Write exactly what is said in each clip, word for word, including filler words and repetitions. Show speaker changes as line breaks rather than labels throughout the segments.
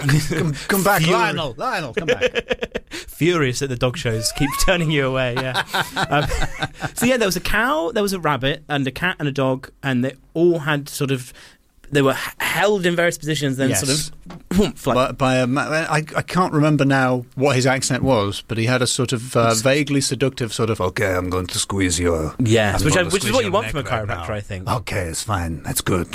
come, come back,
Fur-
Lionel. Lionel, come back.
Furious at the dog shows, keep turning you away. Yeah. Um, so yeah, there was a cow, there was a rabbit, and a cat and a dog, and they all had sort of. They were h- held in various positions, then
Yes.
sort of whoomph, like,
by, by a ma- I, I can't remember now what his accent was, but he had a sort of uh, vaguely seductive sort of, okay, I'm going to squeeze you.
yes,
I'm
which, I,
going to
which is
squeeze
what you
your
want from a
neck right
chiropractor,
now.
I think.
Okay, it's fine. That's good.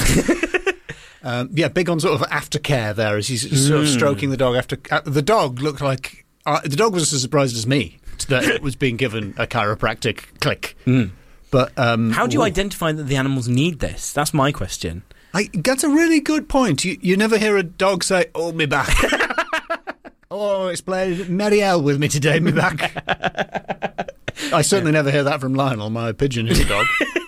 um, yeah, big on sort of aftercare there as he's sort of
Mm.
stroking the dog. After uh, the dog looked like uh, the dog was as surprised as me that it was being given a chiropractic click.
Mm.
But um,
How do you
ooh.
identify that the animals need this? That's my question.
I, that's a really good point. You you never hear a dog say, "Oh, me back." Oh, it's played Marielle with me today, me back. I certainly never hear that from Lionel, my pigeon who's a dog.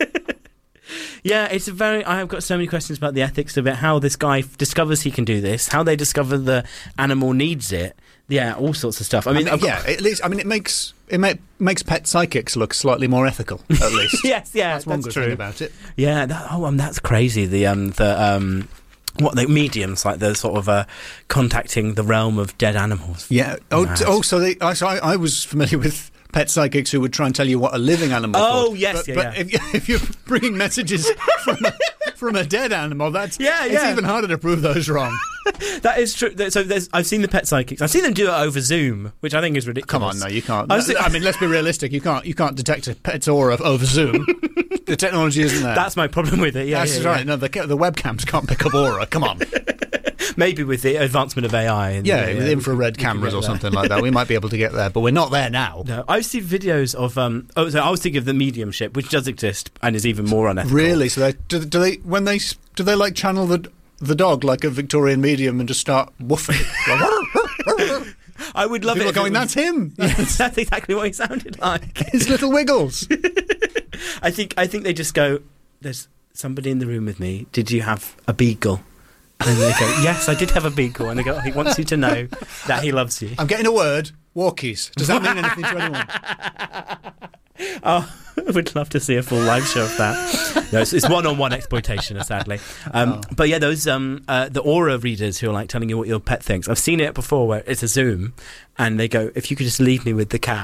Yeah, it's a very. I have got so many questions about the ethics of it. How this guy f- discovers he can do this. How they discover the animal needs it. Yeah, all sorts of stuff. I mean,
I mean,
I've got-
yeah, at least I mean it makes it ma- makes pet psychics look slightly more ethical. At least,
yes, yeah,
that's one
that's
good
true.
thing about it.
Yeah, that, oh, um, that's crazy. The um, the um, what the mediums like the sort of uh, contacting the realm of dead animals.
Yeah. Oh,
Mad.
t- oh so, they, I, so I, I was familiar with pet psychics who would try and tell you what a living animal.
Oh,
thought.
yes,
but,
yeah,
but
yeah.
If, you, if you're bringing messages from a, from a dead animal, that's
Yeah,
it's
yeah.
even harder to prove those wrong.
That is true. So there's, I've seen the pet psychics. I've seen them do it over Zoom, which I think is ridiculous.
Come on, no, you can't.
I was-
I mean, let's be realistic. You can't. You can't detect a pet's aura over Zoom. The technology isn't there.
That's my problem with it. Yeah,
That's
yeah,
right.
yeah.
No, the the webcams can't pick up aura. Come on.
Maybe with the advancement of A I. And
Yeah,
the,
with
uh,
infrared
we can
cameras
get
or
there.
something like that, we might be able to get there, but we're not there now.
No, I've seen videos of um. Oh, so I was thinking of the mediumship, which does exist and is even more unethical.
Really? So they do, do they when they s- do they like channel the the dog like a Victorian medium and just start woofing? Like,
I would love
people
it.
are going, that's him.
Yes, that's exactly what he sounded like.
His little wiggles.
I think I think they just go, there's somebody in the room with me. Did you have a beagle? And they go, yes, I did have a beagle. And they go, he wants you to know that he loves you.
I'm getting a word. Walkies. Does that mean anything to anyone?
Oh, I would love to see a full live show of that. No, it's, it's one-on-one exploitation, sadly. Um,
Oh.
But yeah, those um, uh, the aura readers who are like telling you what your pet thinks. I've seen it before where it's a Zoom, and they go, "If you could just leave me with the cat."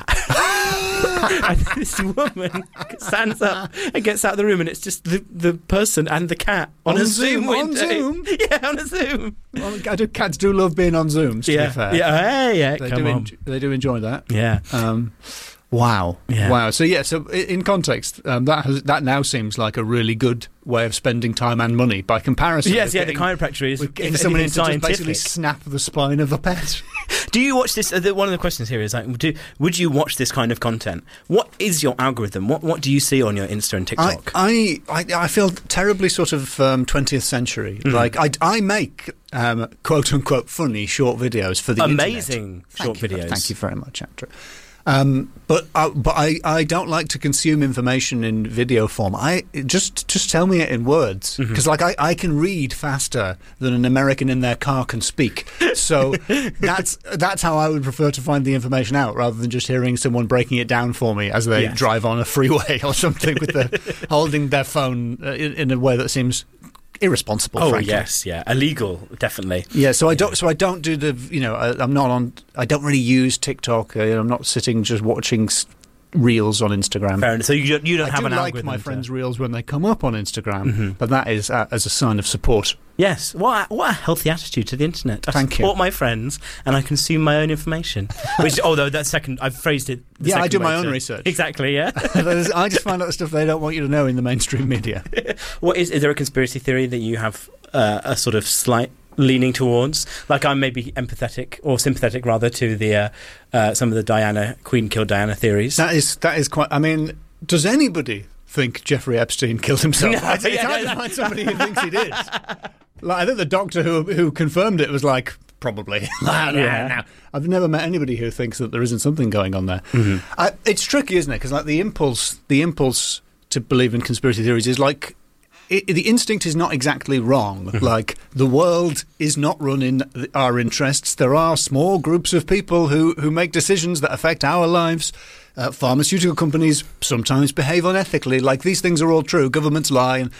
And this woman stands up and gets out of the room, and it's just the, the person and the cat on,
On
a
Zoom,
Zoom,
on
window.
Zoom?
Yeah, on a Zoom.
Well, I do, cats do love being on Zooms, to
Yeah,
be fair.
yeah, hey, yeah.
They
Come
do,
on.
en- they do enjoy that.
Yeah.
Um, wow.
Yeah.
Wow. So, yeah, so i- in context, um, that has, that now seems like a really good way of spending time and money by comparison.
Yes,
with
yeah.
getting-
The chiropractor is
with getting
if
someone in
anything,
to just basically
scientific.
snap the spine of a pet.
Do you watch this? Uh, the, one of the questions here is like, do, would you watch this kind of content? What is your algorithm? What What do you see on your Insta and
I,
TikTok?
I, I, I feel terribly sort of um, twentieth century.
Mhm.
Like, I, I make um, quote unquote funny short videos for the internet.
Amazing short
Thank you,
videos.
Thank you very much, Andrew. Um, but I, but I, I don't like to consume information in video form. I just just tell me it in words because
Mhm.
like I, I can read faster than an American in their car can speak. So that's that's how I would prefer to find the information out rather than just hearing someone breaking it down for me as they
Yes.
drive on a freeway or something with the holding their phone uh, in, in a way that seems irresponsible.
Oh
frankly.
yes, yeah, illegal, definitely.
Yeah, so I don't. So I don't do the. You know, I, I'm not on. I don't really use TikTok. Uh, I'm not sitting just watching s- reels on Instagram.
Fair enough. So you don't, you don't
I
have
do
an
like
algorithm.
my
to-
friends' reels when they come up on Instagram,
Mhm.
but that is uh, as a sign of support.
Yes, what a, what a healthy attitude to the internet. I
Thank you.
support my friends and I consume my own information. Which, although that second, I've phrased it. the
Yeah, I
second
do my
way
own
to-
research.
Exactly. Yeah.
I just find out the stuff they don't want you to know in the mainstream media.
What is? Is there a conspiracy theory that you have uh, a sort of slight leaning towards? Like I'm maybe empathetic or sympathetic rather to the uh, uh, some of the Diana Queen killed Diana theories.
That is that is quite. I mean, does anybody think Jeffrey Epstein killed himself?
No,
it's it's
yeah,
hard
no,
to
no.
find somebody who thinks he did. Like, I think the doctor who who confirmed it was like, probably.
Yeah.
I've never met anybody who thinks that there isn't something going on there.
Mhm.
I, it's tricky, isn't it? Because like the impulse, the impulse to believe in conspiracy theories is like. It, the instinct is not exactly wrong. Like, the world is not run in th- our interests. There are small groups of people who, who make decisions that affect our lives. Uh, pharmaceutical companies sometimes behave unethically. Like, these things are all true. Governments lie. And,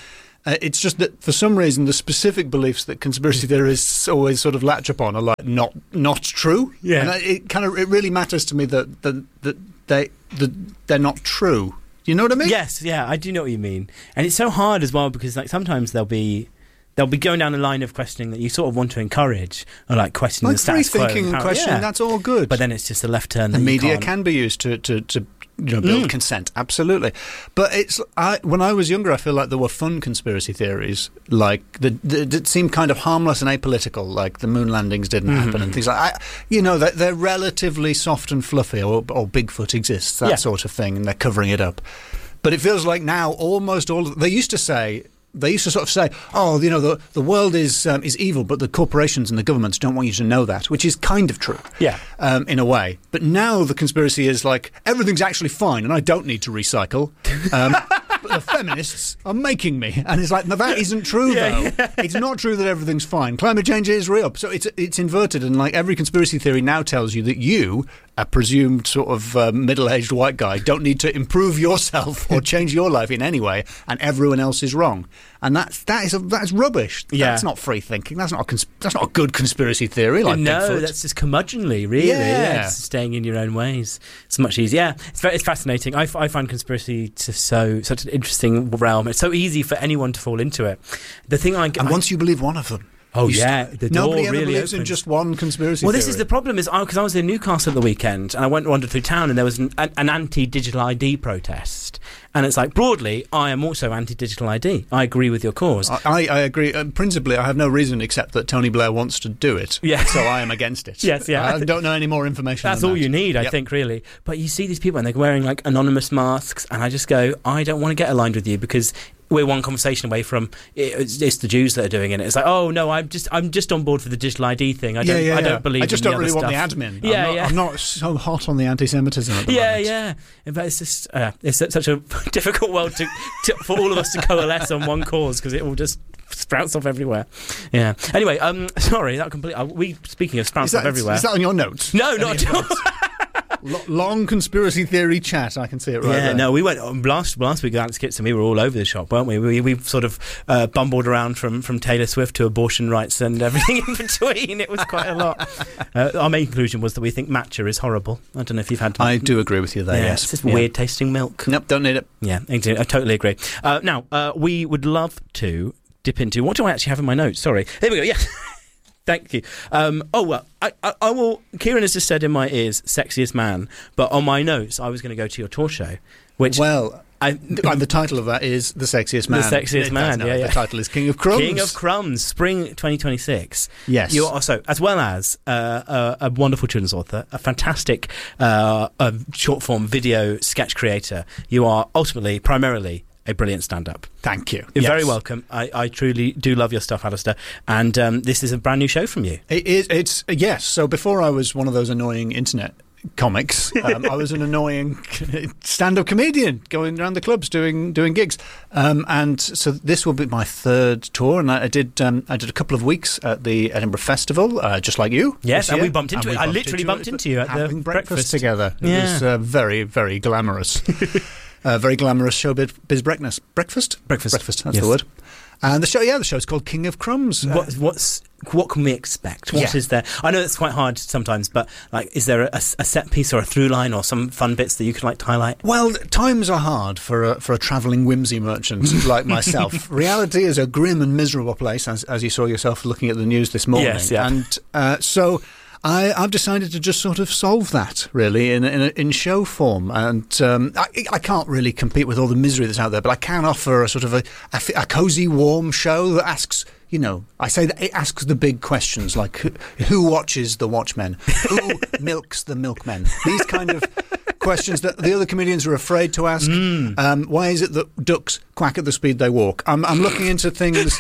Uh, it's just that for some reason the specific beliefs that conspiracy theorists always sort of latch upon are like not not true.
Yeah.
And it kind of it really matters to me that that, that they that they're not true. You know what I mean?
Yes, yeah, I do know what you mean. And it's so hard as well because like sometimes they'll be they'll be going down a line of questioning that you sort of want to encourage, or like questioning
like
the status quo.
Free thinking and questioning,
yeah.
that's all good.
But then it's just a left turn.
The
that
media
you can't.
can be used to to, to you know build
Mm.
consent, absolutely. But it's I, when I was younger, I feel like there were fun conspiracy theories, like the, the, that seemed kind of harmless and apolitical, like the moon landings didn't
Mm-hmm.
happen and things like that. You know, they're, they're relatively soft and fluffy, or, or Bigfoot exists, that
Yeah.
sort of thing, and they're covering it up. But it feels like now almost all of, they used to say. They used to sort of say, "Oh, you know, the the world is um, is evil, but the corporations and the governments don't want you to know that," which is kind of true,
Yeah.
um, in a way. But now the conspiracy is like everything's actually fine, and I don't need to recycle. Um, but the feminists are making me, and it's like, no, that isn't true.
Yeah,
though.
yeah.
It's not true that everything's fine. Climate change is real, so it's it's inverted, and like every conspiracy theory now tells you that you, a presumed sort of uh, middle-aged white guy, don't need to improve yourself or change your life in any way, and everyone else is wrong. And that's that is a, that's rubbish.
Yeah.
That's not free thinking. That's not a cons- that's not a good conspiracy theory. Like
no,
Bigfoot.
that's just curmudgeonly, really.
Yeah.
Yeah, just staying in your own ways. It's much easier. Yeah, it's very, it's fascinating. I, f- I find conspiracy to so such an interesting realm. It's so easy for anyone to fall into it. The thing I
and
I,
once you believe one of them,
oh
you
yeah,
st-
the door
nobody ever
really
believes in
opens.
just one conspiracy.
Well,
theory.
this is the problem. Is because I was in Newcastle at the weekend and I went and wandered through town and there was an, an, an anti-digital I D protest. And it's like, broadly, I am also anti-digital I D. I agree with your cause.
I, I agree. Uh, principally, I have no reason except that Tony Blair wants to do it.
Yeah.
So I am against it.
Yes, yeah.
I don't know any more information.
That's
than
all
that.
you need, I
Yep.
think, really. But you see these people and they're wearing like anonymous masks, and I just go, I don't want to get aligned with you because we're one conversation away from it's, it's the Jews that are doing it. It's like, oh no, I'm just I'm just on board for the digital I D thing. I don't
yeah, yeah,
I don't
yeah.
believe.
I just
in
don't
the
really
other
want
stuff.
the admin.
Yeah,
I'm not,
yeah.
I'm not so hot on the anti-Semitism at the
Yeah,
moment.
yeah. But it's just uh, it's such a difficult world to, to for all of us to coalesce on one cause because it all just sprouts off everywhere. Yeah. Anyway, um, sorry, that complete. Are we speaking of sprouts
Is that,
off everywhere?
is that on your notes?
No,
Any
not
of
at all.
those? Lo- long conspiracy theory chat. I can see it right
yeah,
there.
no, we went um, last last week. Alex Kitson, we were all over the shop, weren't we? We we sort of uh, bumbled around from, from Taylor Swift to abortion rights and everything in between. It was quite a lot. Uh, our main conclusion was that we think matcha is horrible. I don't know if you've had.
I do agree with you there.
Yeah,
yes,
it's just
Yeah.
weird tasting milk.
Nope, don't need it.
Yeah, exactly. I totally agree. Uh, now, uh, we would love to dip into what do I actually have in my notes? Sorry, there we go. Yeah. Thank you. Um, oh, well, I, I, I will... Kieran has just said in my ears, sexiest man, but on my notes, I was going to go to your tour show, which...
Well,
I,
th- uh, the title of that is The Sexiest Man.
The Sexiest
It-
Man,
no,
yeah, yeah.
The title is King of Crumbs.
King of Crumbs, Spring twenty twenty-six.
Yes.
You're also, as well as uh, a, a wonderful children's author, a fantastic uh, a short-form video sketch creator, you are ultimately, primarily, a brilliant stand-up.
Thank you.
You're
Yes.
very welcome. I, I truly do love your stuff, Alistair. And um, this is a brand new show from you.
It is. It's yes. So before I was one of those annoying internet comics, um, I was an annoying stand-up comedian going around the clubs doing doing gigs. Um, and so this will be my third tour, and I, I did um, I did a couple of weeks at the Edinburgh Festival, uh, just like you.
Yes,
this
and
year.
we bumped into
And
it.
we
I literally
into
bumped
it,
into you at the
having breakfast,
breakfast.
together. It
Yeah.
was uh, very very glamorous. Uh, very glamorous showbiz biz breakfast. Breakfast?
Breakfast.
Breakfast, that's
Yes.
the word. And the show, yeah, the show's called King of Crumbs. Uh,
What, what's what can we expect? What is
Yeah.
there? I know it's quite hard sometimes, but like, is there a, a set piece or a through line or some fun bits that you could like to highlight?
Well, times are hard for a, for a travelling whimsy merchant like myself. Reality is a grim and miserable place, as, as you saw yourself looking at the news this morning.
Yes, yeah.
And uh, so I, I've decided to just sort of solve that, really, in in, in show form. And um, I, I can't really compete with all the misery that's out there, but I can offer a sort of a, a, a cosy, warm show that asks... You know, I say that it asks the big questions like who, who watches the Watchmen, who milks the milkmen. These kind of questions that the other comedians are afraid to ask.
Mm.
Um, why is it that ducks quack at the speed they walk? I'm, I'm looking into things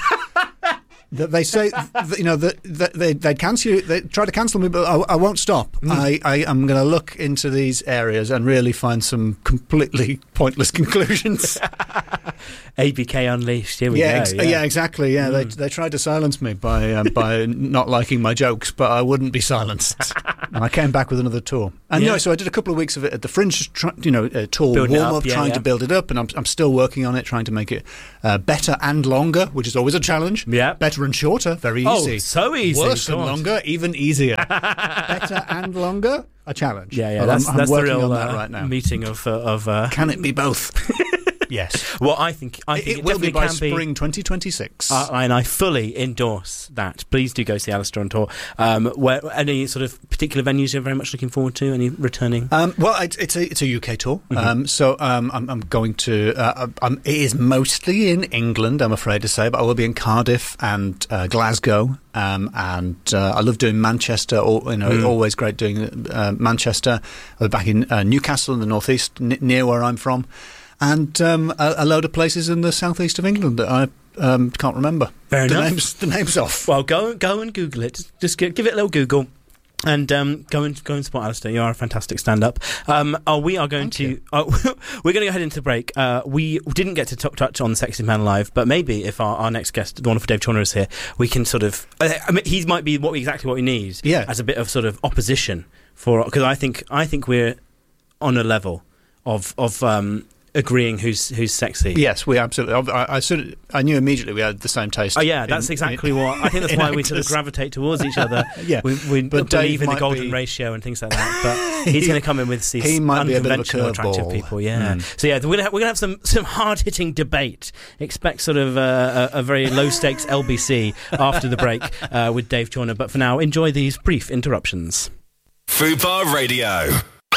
that they say, that, you know, that, that they they cancel you, they try to cancel me, but I, I won't stop.
Mm.
I, I am going to look into these areas and really find some completely pointless conclusions.
A B K Unleashed. Here we
yeah,
go.
ex-
yeah.
yeah, exactly. Yeah, they
Mm.
they tried to silence me by um, by not liking my jokes, but I wouldn't be silenced. And I came back with another tour. And,
Yeah.
you know, so I did a couple of weeks of it at the Fringe, try, you know, a tour
Building it
warm-up,
up, yeah,
trying
yeah.
to build it up, and I'm, I'm still working on it, trying to make it uh, better and longer, which is always a challenge.
Yeah.
Better and shorter, very
Oh,
easy.
so easy.
Worse and
God.
longer, even easier. Better and longer, a challenge.
Yeah, yeah,
Well,
that's,
I'm, I'm
that's the
working
real
on that
uh,
right now.
meeting of... Uh, of uh,
Can it be both? Yes.
well, I think, I think
It,
it,
will be
definitely
by
can be...
spring twenty twenty-six.
Uh, and I fully endorse that. Please do go see Alistair on tour. Um, where, any sort of particular venues you're very much looking forward to? Any returning?
Um, well, it's, it's a it's a U K tour,
Mm-hmm.
um, so um, I'm, I'm going to. Uh, I'm, it is mostly in England, I'm afraid to say, but I will be in Cardiff and uh, Glasgow, um, and uh, I love doing Manchester. Or, you know,
Mm.
always great doing uh, Manchester. I was back in uh, Newcastle in the northeast, n- near where I'm from, and um, a, a load of places in the southeast of England that I um, can't remember.
Fair
the
enough.
names the names off.
Well, go go and Google it. Just, just give, give it a little Google. And um, go and go and support Alistair. You are a fantastic stand-up. Um, oh, we are going
Thank
to oh, we're going to go ahead into the break. Uh, we didn't get to t- touch on Sexy Man Live, but maybe if our, our next guest, the wonderful Dave Chawner, is here, we can sort of. Uh, I mean, he might be what we, exactly what we need.
Yeah.
As a bit of sort of opposition for because I think I think we're on a level of of um, agreeing who's who's sexy.
Yes, we absolutely. I, I, sort of, I knew immediately we had the same taste.
Oh yeah, that's
in-
exactly
in-
what I think. That's
in
why we sort of
actors.
gravitate towards each other.
Yeah,
we, we
but
believe
Dave
in the
might
golden
be-
ratio and things like that. But he's going to come in with these
He might be a bit of a
unconventional, attractive
curveball.
people. Yeah.
Mm.
So yeah, we're going to have, we're going to have some some hard hitting debate. Expect sort of uh, a, a very low stakes L B C after the break uh, with Dave Chawner. But for now, enjoy these brief interruptions.
Fubar Radio.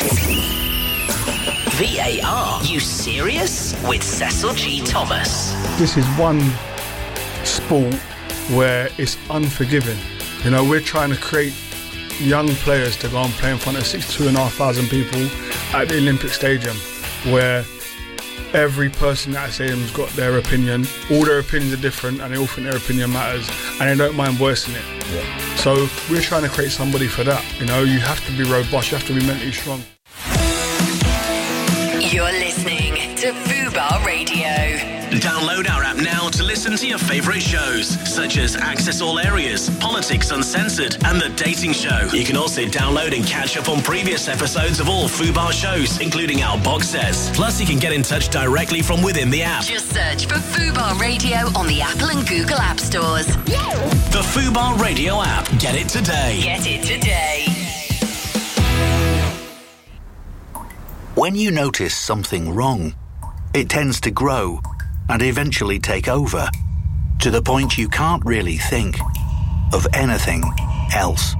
V A R, you serious? With Cecil G. Thomas.
This is one sport where it's unforgiving. You know, we're trying to create young players to go and play in front of sixty-two and a half thousand people at the Olympic Stadium, where every person at that stadium's got their opinion. All their opinions are different, and they all think their opinion matters, and they don't mind voicing it. Yeah. So we're trying to create somebody for that. You know, you have to be robust, you have to be mentally strong.
You're listening to Fubar Radio.
Download our app now to listen to your favourite shows, such as Access All Areas, Politics Uncensored, and The Dating Show. You can also download and catch up on previous episodes of all Fubar shows, including our box sets. Plus, you can get in touch directly from within the app.
Just search for Fubar Radio on the Apple and Google App Stores.
The Fubar Radio app. Get it today.
Get it today.
When you notice something wrong, it tends to grow and eventually take over, to the point you can't really think of anything else.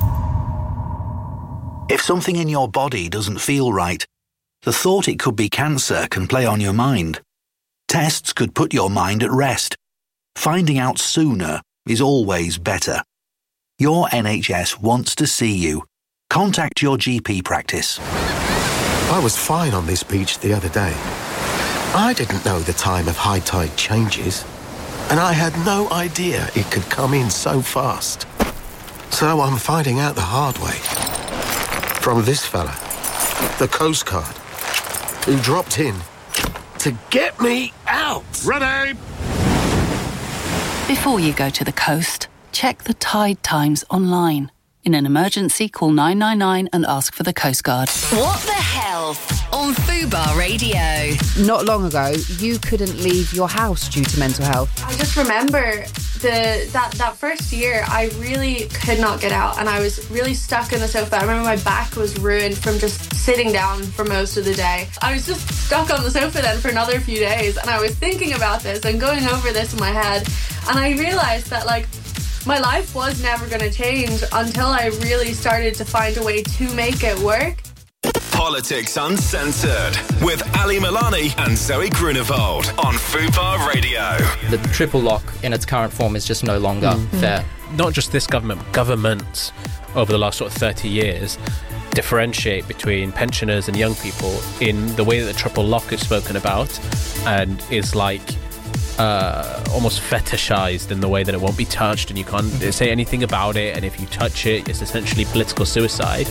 If something in your body doesn't feel right, the thought it could be cancer can play on your mind. Tests could put your mind at rest. Finding out sooner is always better. Your N H S wants to see you. Contact your G P practice.
I was fine on this beach the other day. I didn't know the time of high tide changes, and I had no idea it could come in so fast. So I'm finding out the hard way. From this fella, the Coast Guard, who dropped in to get me out.
Ready?
Before you go to the coast, check the tide times online. In an emergency, call nine nine nine and ask for the Coast Guard.
What the health on Fubar Radio.
Not long ago, you couldn't leave your house due to mental health.
I just remember the that, that first year, I really could not get out, and I was really stuck in the sofa. I remember my back was ruined from just sitting down for most of the day. I was just stuck on the sofa then for another few days, and I was thinking about this and going over this in my head, and I realised that, like, my life was never going to change until I really started to find a way to make it work.
Politics Uncensored with Ali Milani and Zoe Grunewald on Fubar Radio.
The triple lock in its current form is just no longer
Mm.
fair.
Not just this government, but governments over the last sort of thirty years differentiate between pensioners and young people in the way that the triple lock is spoken about, and is like uh, almost fetishized in the way that it won't be touched and you can't say anything about it, and if you touch it, it's essentially political suicide.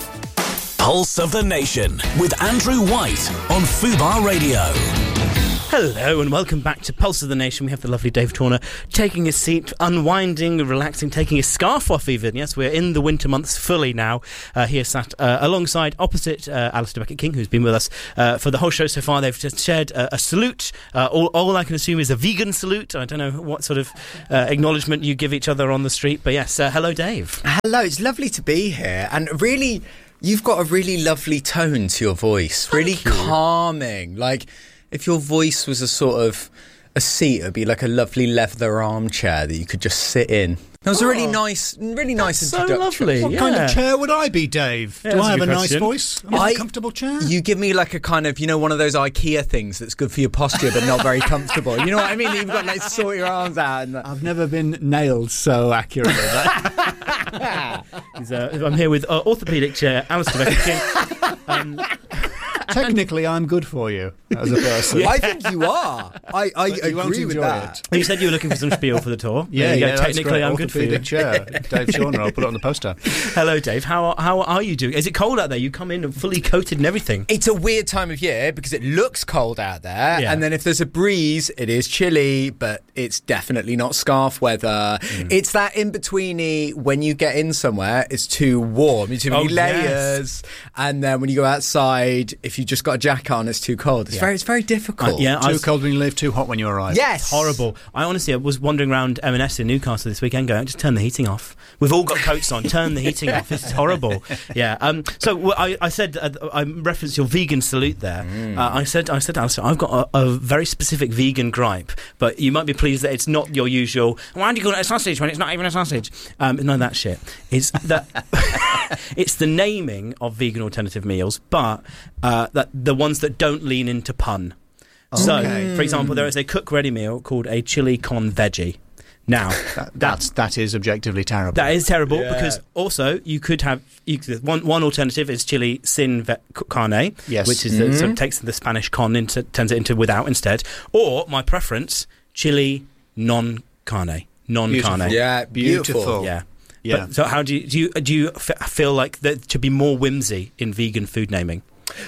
Pulse of the Nation with Andrew White on Fubar Radio.
Hello and welcome back to Pulse of the Nation. We have the lovely Dave Turner taking his seat, unwinding, relaxing, taking his scarf off even. Yes, we're in the winter months fully now. Uh, he is sat uh, alongside, opposite uh, Alistair Beckett-King, who's been with us uh, for the whole show so far. They've just shared uh, a salute. Uh, all, all I can assume is a vegan salute. I don't know what sort of uh, acknowledgement you give each other on the street. But yes, uh, hello, Dave.
Hello, it's lovely to be here. And really, you've got a really lovely tone to your voice.
Thank
really
you.
calming. Like, if your voice was a sort of a seat, it would be like a lovely leather armchair that you could just sit in. That was
Oh.
a really nice, really nice
That's so
introduction.
lovely.
What
Yeah.
kind of chair would I be, Dave?
Yeah,
Do
that's
I
a
have a
good
nice
question.
voice? Am I
I-
a comfortable chair?
You give me like a kind of, you know, one of those IKEA things that's good for your posture but not very comfortable. You know what I mean? You've got to like sort your arms out. And,
I've never been nailed so accurately.
He's, uh, I'm here with uh, orthopaedic chair, Alistair Beckett-King. Um,
Technically, I'm good for you as a person.
I think you are. I, I
But you won't
agree with
enjoy
that.
it.
you said you were looking for some spiel for the tour.
Yeah,
There you go.
yeah, that's
Technically,
great.
I'm good for you.
Orthopaedic chair. Dave Shawner, I'll put it on the poster.
Hello, Dave. How how are you doing? Is it cold out there? You come in fully coated and everything.
It's a weird time of year because it looks cold out there,
Yeah.
and then if there's a breeze, it is chilly, but it's definitely not scarf weather.
Mm.
It's that in-betweeny when you get in somewhere, it's too warm, it's too many
Oh,
layers, and then when you go outside, if you just got a jacket on, it's too cold. It's
Yeah.
very, it's very difficult.
Uh, yeah, I
Too
was-
cold when you leave, too hot when you arrive.
Yes,
Horrible. I honestly I was wandering around M and S in Newcastle this weekend going, just turn the heating off. We've all got coats on. Turn the heating off. This is horrible. Yeah. Um, so w- I, I said, uh, I referenced your vegan salute there.
Mm.
Uh, I said, I said, Alistair, I've got a, a very specific vegan gripe, but you might be pleased that it's not your usual, why do you call it a sausage when it's not even a sausage? Um, none of that shit. It's that it's the naming of vegan alternative meals, but uh, that the ones that don't lean into pun. So,
Okay.
for example, there is a cook-ready meal called a chili con veggie. Now,
That, that's, that is objectively terrible.
that is terrible
Yeah.
because also you could have you could, one one alternative is chili sin ve- carne,
Yes.
which is the, sort of takes the Spanish con into turns it into without instead, or my preference chili non carne, non carne.
Beautiful.
Yeah, beautiful.
Beautiful.
Yeah.
Yeah.
But, so how do you do you do you f- feel like there to be more whimsy in vegan food naming?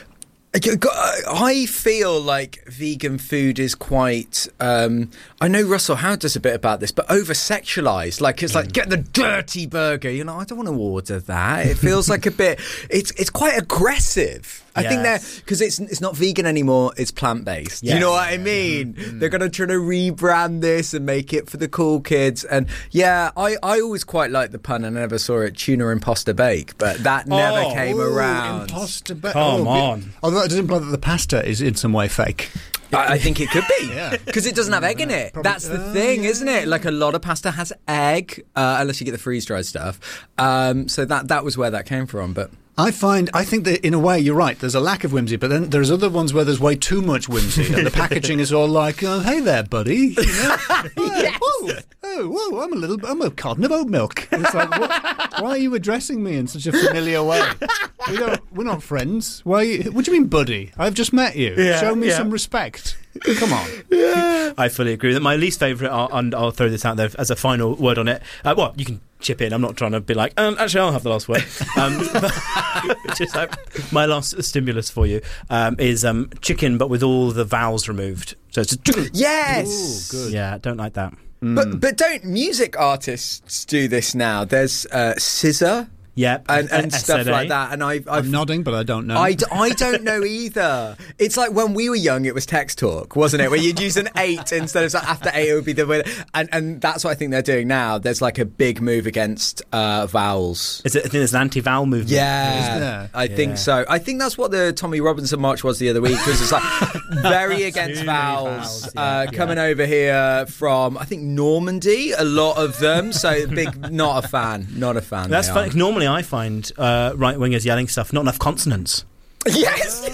I feel like vegan food is quite. Um, I know Russell Howard does a bit about this, but over sexualized. Like it's like get the dirty burger. You know, I don't want to order that. It feels like a bit. It's it's quite aggressive. I think they're
Yes.
because it's it's not vegan anymore. It's plant based. You
Yes.
know what I mean? They're gonna try to rebrand this and make it for the cool kids. And yeah, I, I always quite liked the pun. I never saw it tuna imposter bake, but that never
Oh,
came
Ooh,
around.
imposter ba-
Come
oh,
on.
Although that does imply that the pasta is in some way fake.
I, I think it could be.
Yeah.
Because it doesn't have egg in it.
Probably-
That's the
Oh,
thing,
yeah.
isn't it? Like a lot of pasta has egg, uh, unless you get the freeze-dried stuff. Um, so that that was where that came from. But
I find, I think that in a way you're right. There's a lack of whimsy, but then there's other ones where there's way too much whimsy, and the packaging is all like, "Oh, hey there, buddy." You know?
Yes.
Whoa, oh, whoa! I'm a little, I'm a carton of oat milk. And it's like, what, why are you addressing me in such a familiar way? We don't, we're not friends. Why? Are you, what do you mean, buddy? I've just met you.
Yeah,
Show me
yeah.
some respect. Come on.
I fully agree with that. My least favourite, I'll, and I'll throw this out there as a final word on it. Uh, well, you can chip in. I'm not trying to be like, um, actually, I'll have the last word. Um, but just like my last stimulus for you um, is um, chicken, but with all the vowels removed. So it's just
yes,
Ooh, good.
yeah, don't like that.
but but don't music artists do this now? There's uh, scissor.
Yep,
and, and
S-
stuff
S N A.
like that. And I, I've,
I'm nodding, but I don't know.
I, d- I don't know either. It's like when we were young, it was text talk, wasn't it? Where you'd use an eight instead of like after eight, it would be the way. And and that's what I think they're doing now. There's like a big move against uh, vowels.
Is it, I think there's an anti-vowel movement.
Yeah,
Is there?
I
Yeah.
think so. I think that's what the Tommy Robinson March was the other week, because it's like very against
Too many
vowels.
vowels, yeah,
uh,
yeah.
Coming over here from, I think, Normandy, a lot of them. So big, not a fan, not a fan.
That's
they
funny.
are.
Normally, I find uh, right wingers yelling stuff. Not enough consonants.
Yes.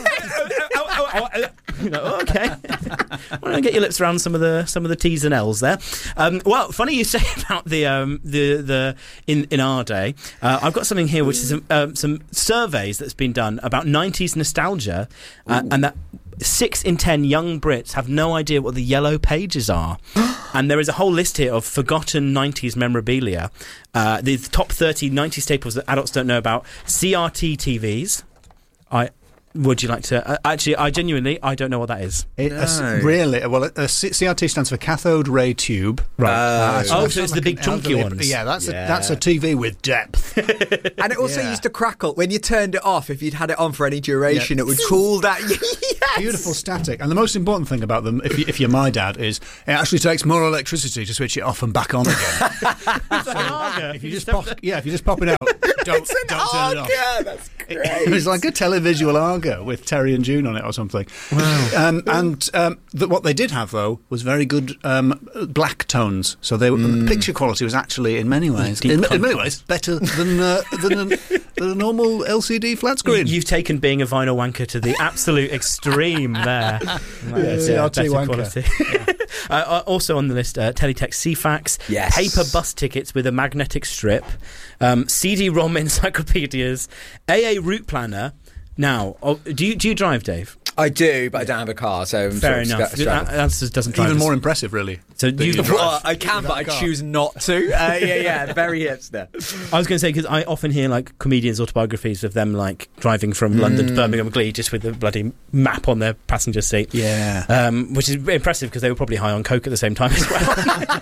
You know, okay. Why don't I get your lips around some of the some of the T's and L's there? Um, well, funny you say about the um, the the in in our day. Uh, I've got something here which is um, um, some surveys that's been done about nineties nostalgia, uh, and that six in ten young Brits have no idea what the yellow pages are. And there is a whole list here of forgotten nineties memorabilia. Uh, the top thirty nineties staples that adults don't know about: C R T T Vs. I would you like to? Uh, actually, I genuinely, I don't know what that is.
It, no. uh, really? Well, uh, C R T stands for cathode ray tube.
Right. Uh, oh, so it's like the big chunky elderly, ones.
Yeah, that's yeah. a that's a T V with depth.
And it also yeah. used to crackle when you turned it off. If you'd had it on for any duration, yeah. it would cool that. Yes!
Beautiful static. And the most important thing about them, if, you, if you're my dad, is it actually takes more electricity to switch it off and back on again.
It's like an Arga.
If you just pop, yeah, if you just pop it out, don't,
it's an
don't turn
Arga.
it off.
That's great.
It, it's like a televisual Arga with Terry and June on it or something.
Wow.
Um, and um, the, what they did have though was very good um, black tones. So they, mm. the picture quality was actually in many ways, in, in many ways, better than uh, than, a, than a normal L C D flat screen.
You've taken being a vinyl wanker to the absolute extreme there.
Yeah, C R T
better
wanker.
Quality. Yeah. uh, also on the list, uh, Teletext C FAX,
yes.
paper bus tickets with a magnetic strip, um, C D ROM encyclopedias, A A route planner. Now, oh, do you do you drive, Dave?
I do, but I don't have a car, so I'm
fair
sort of
enough.
Stra-
that, that just doesn't drive
even
us.
more impressive, really.
So you,
you
well, I can, but I
car.
choose not to. Uh, yeah, yeah, very hipster.
I was going to say because I often hear like comedians' autobiographies of them like driving from mm. London to Birmingham Glee just with the bloody map on their passenger seat.
Yeah,
um, which is impressive because they were probably high on coke at the same time as well.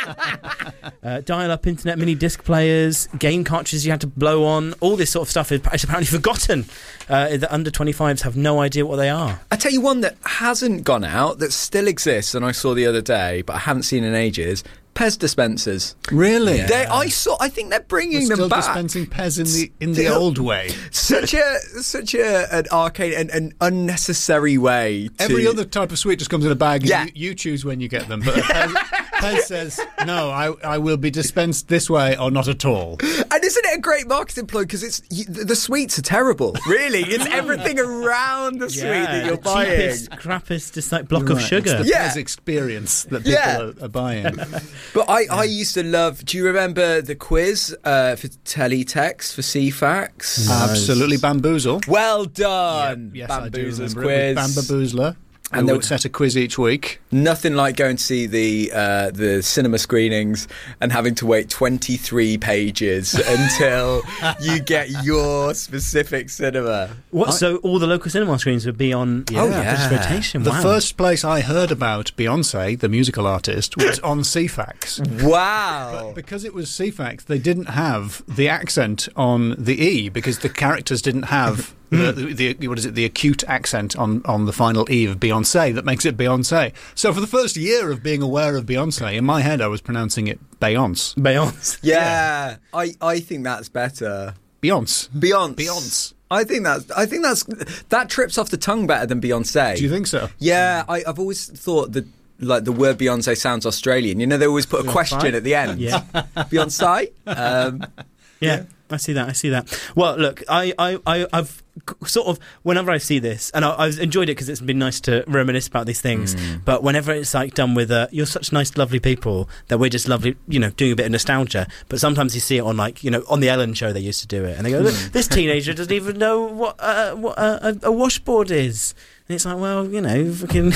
uh, dial-up internet, mini disc players, game cartridges you had to blow on. All this sort of stuff is apparently forgotten. Uh, the under twenty-fives have no idea what they are.
I tell you one that hasn't gone out that still exists, and I saw the other day, but I haven't seen in ages. Pez dispensers.
Really?
Yeah. They, I saw. I think they're bringing
We're
them
still
back.
dispensing Pez in the in the old way.
Such a such a an arcade and an unnecessary way. To...
Every other type of sweet just comes in a bag, and
yeah.
you, you choose when you get them. But Pez, Pez says, "No, I I will be dispensed this way or not at all."
And isn't it a great marketing ploy? Because it's you, the sweets are terrible. Really, it's everything around the sweet
yeah,
that you're
the
buying.
Cheapest, crappiest, just like block
right.
of sugar.
It's the
yeah.
Pez experience that people
yeah.
are, are buying.
But I, I used to love. Do you remember the quiz uh, for Teletext for C FAX?
Nice. Absolutely, Bamboozle.
Well done.
Yep. Yes,
Bamboozle's
I do remember
quiz.
it with Bamboozler. And they would set a quiz each week.
Nothing like going to see the uh, the cinema screenings and having to wait twenty-three pages until you get your specific cinema.
What? I, so all the local cinema screens would be on
yeah. Oh, yeah.
rotation.
The
wow.
first place I heard about Beyonce, the musical artist, was on C FAX.
Wow.
But because it was C FAX, they didn't have the accent on the E because the characters didn't have... The, the, the what is it? The acute accent on, on the final E of Beyonce that makes it Beyonce. So for the first year of being aware of Beyonce, in my head I was pronouncing it Beyonce.
Beyonce.
Yeah, yeah. I, I think that's better.
Beyonce.
Beyonce.
Beyonce.
I think that's I think that's that trips off the tongue better than Beyonce.
Do you think so?
Yeah, I, I've always thought that like the word Beyonce sounds Australian. You know, they always put a question at the end.
Yeah.
Beyonce. Um,
yeah. yeah. I see that. I see that. Well, look, I, I, I, I've sort of, whenever I see this, and I, I've enjoyed it because it's been nice to reminisce about these things, mm. but whenever it's like done with, uh, you're such nice, lovely people that we're just lovely, you know, doing a bit of nostalgia, but sometimes you see it on like, you know, on the Ellen show they used to do it, and they go, look, this teenager doesn't even know what, uh, what uh, a, a washboard is. And it's like, well, you know, fucking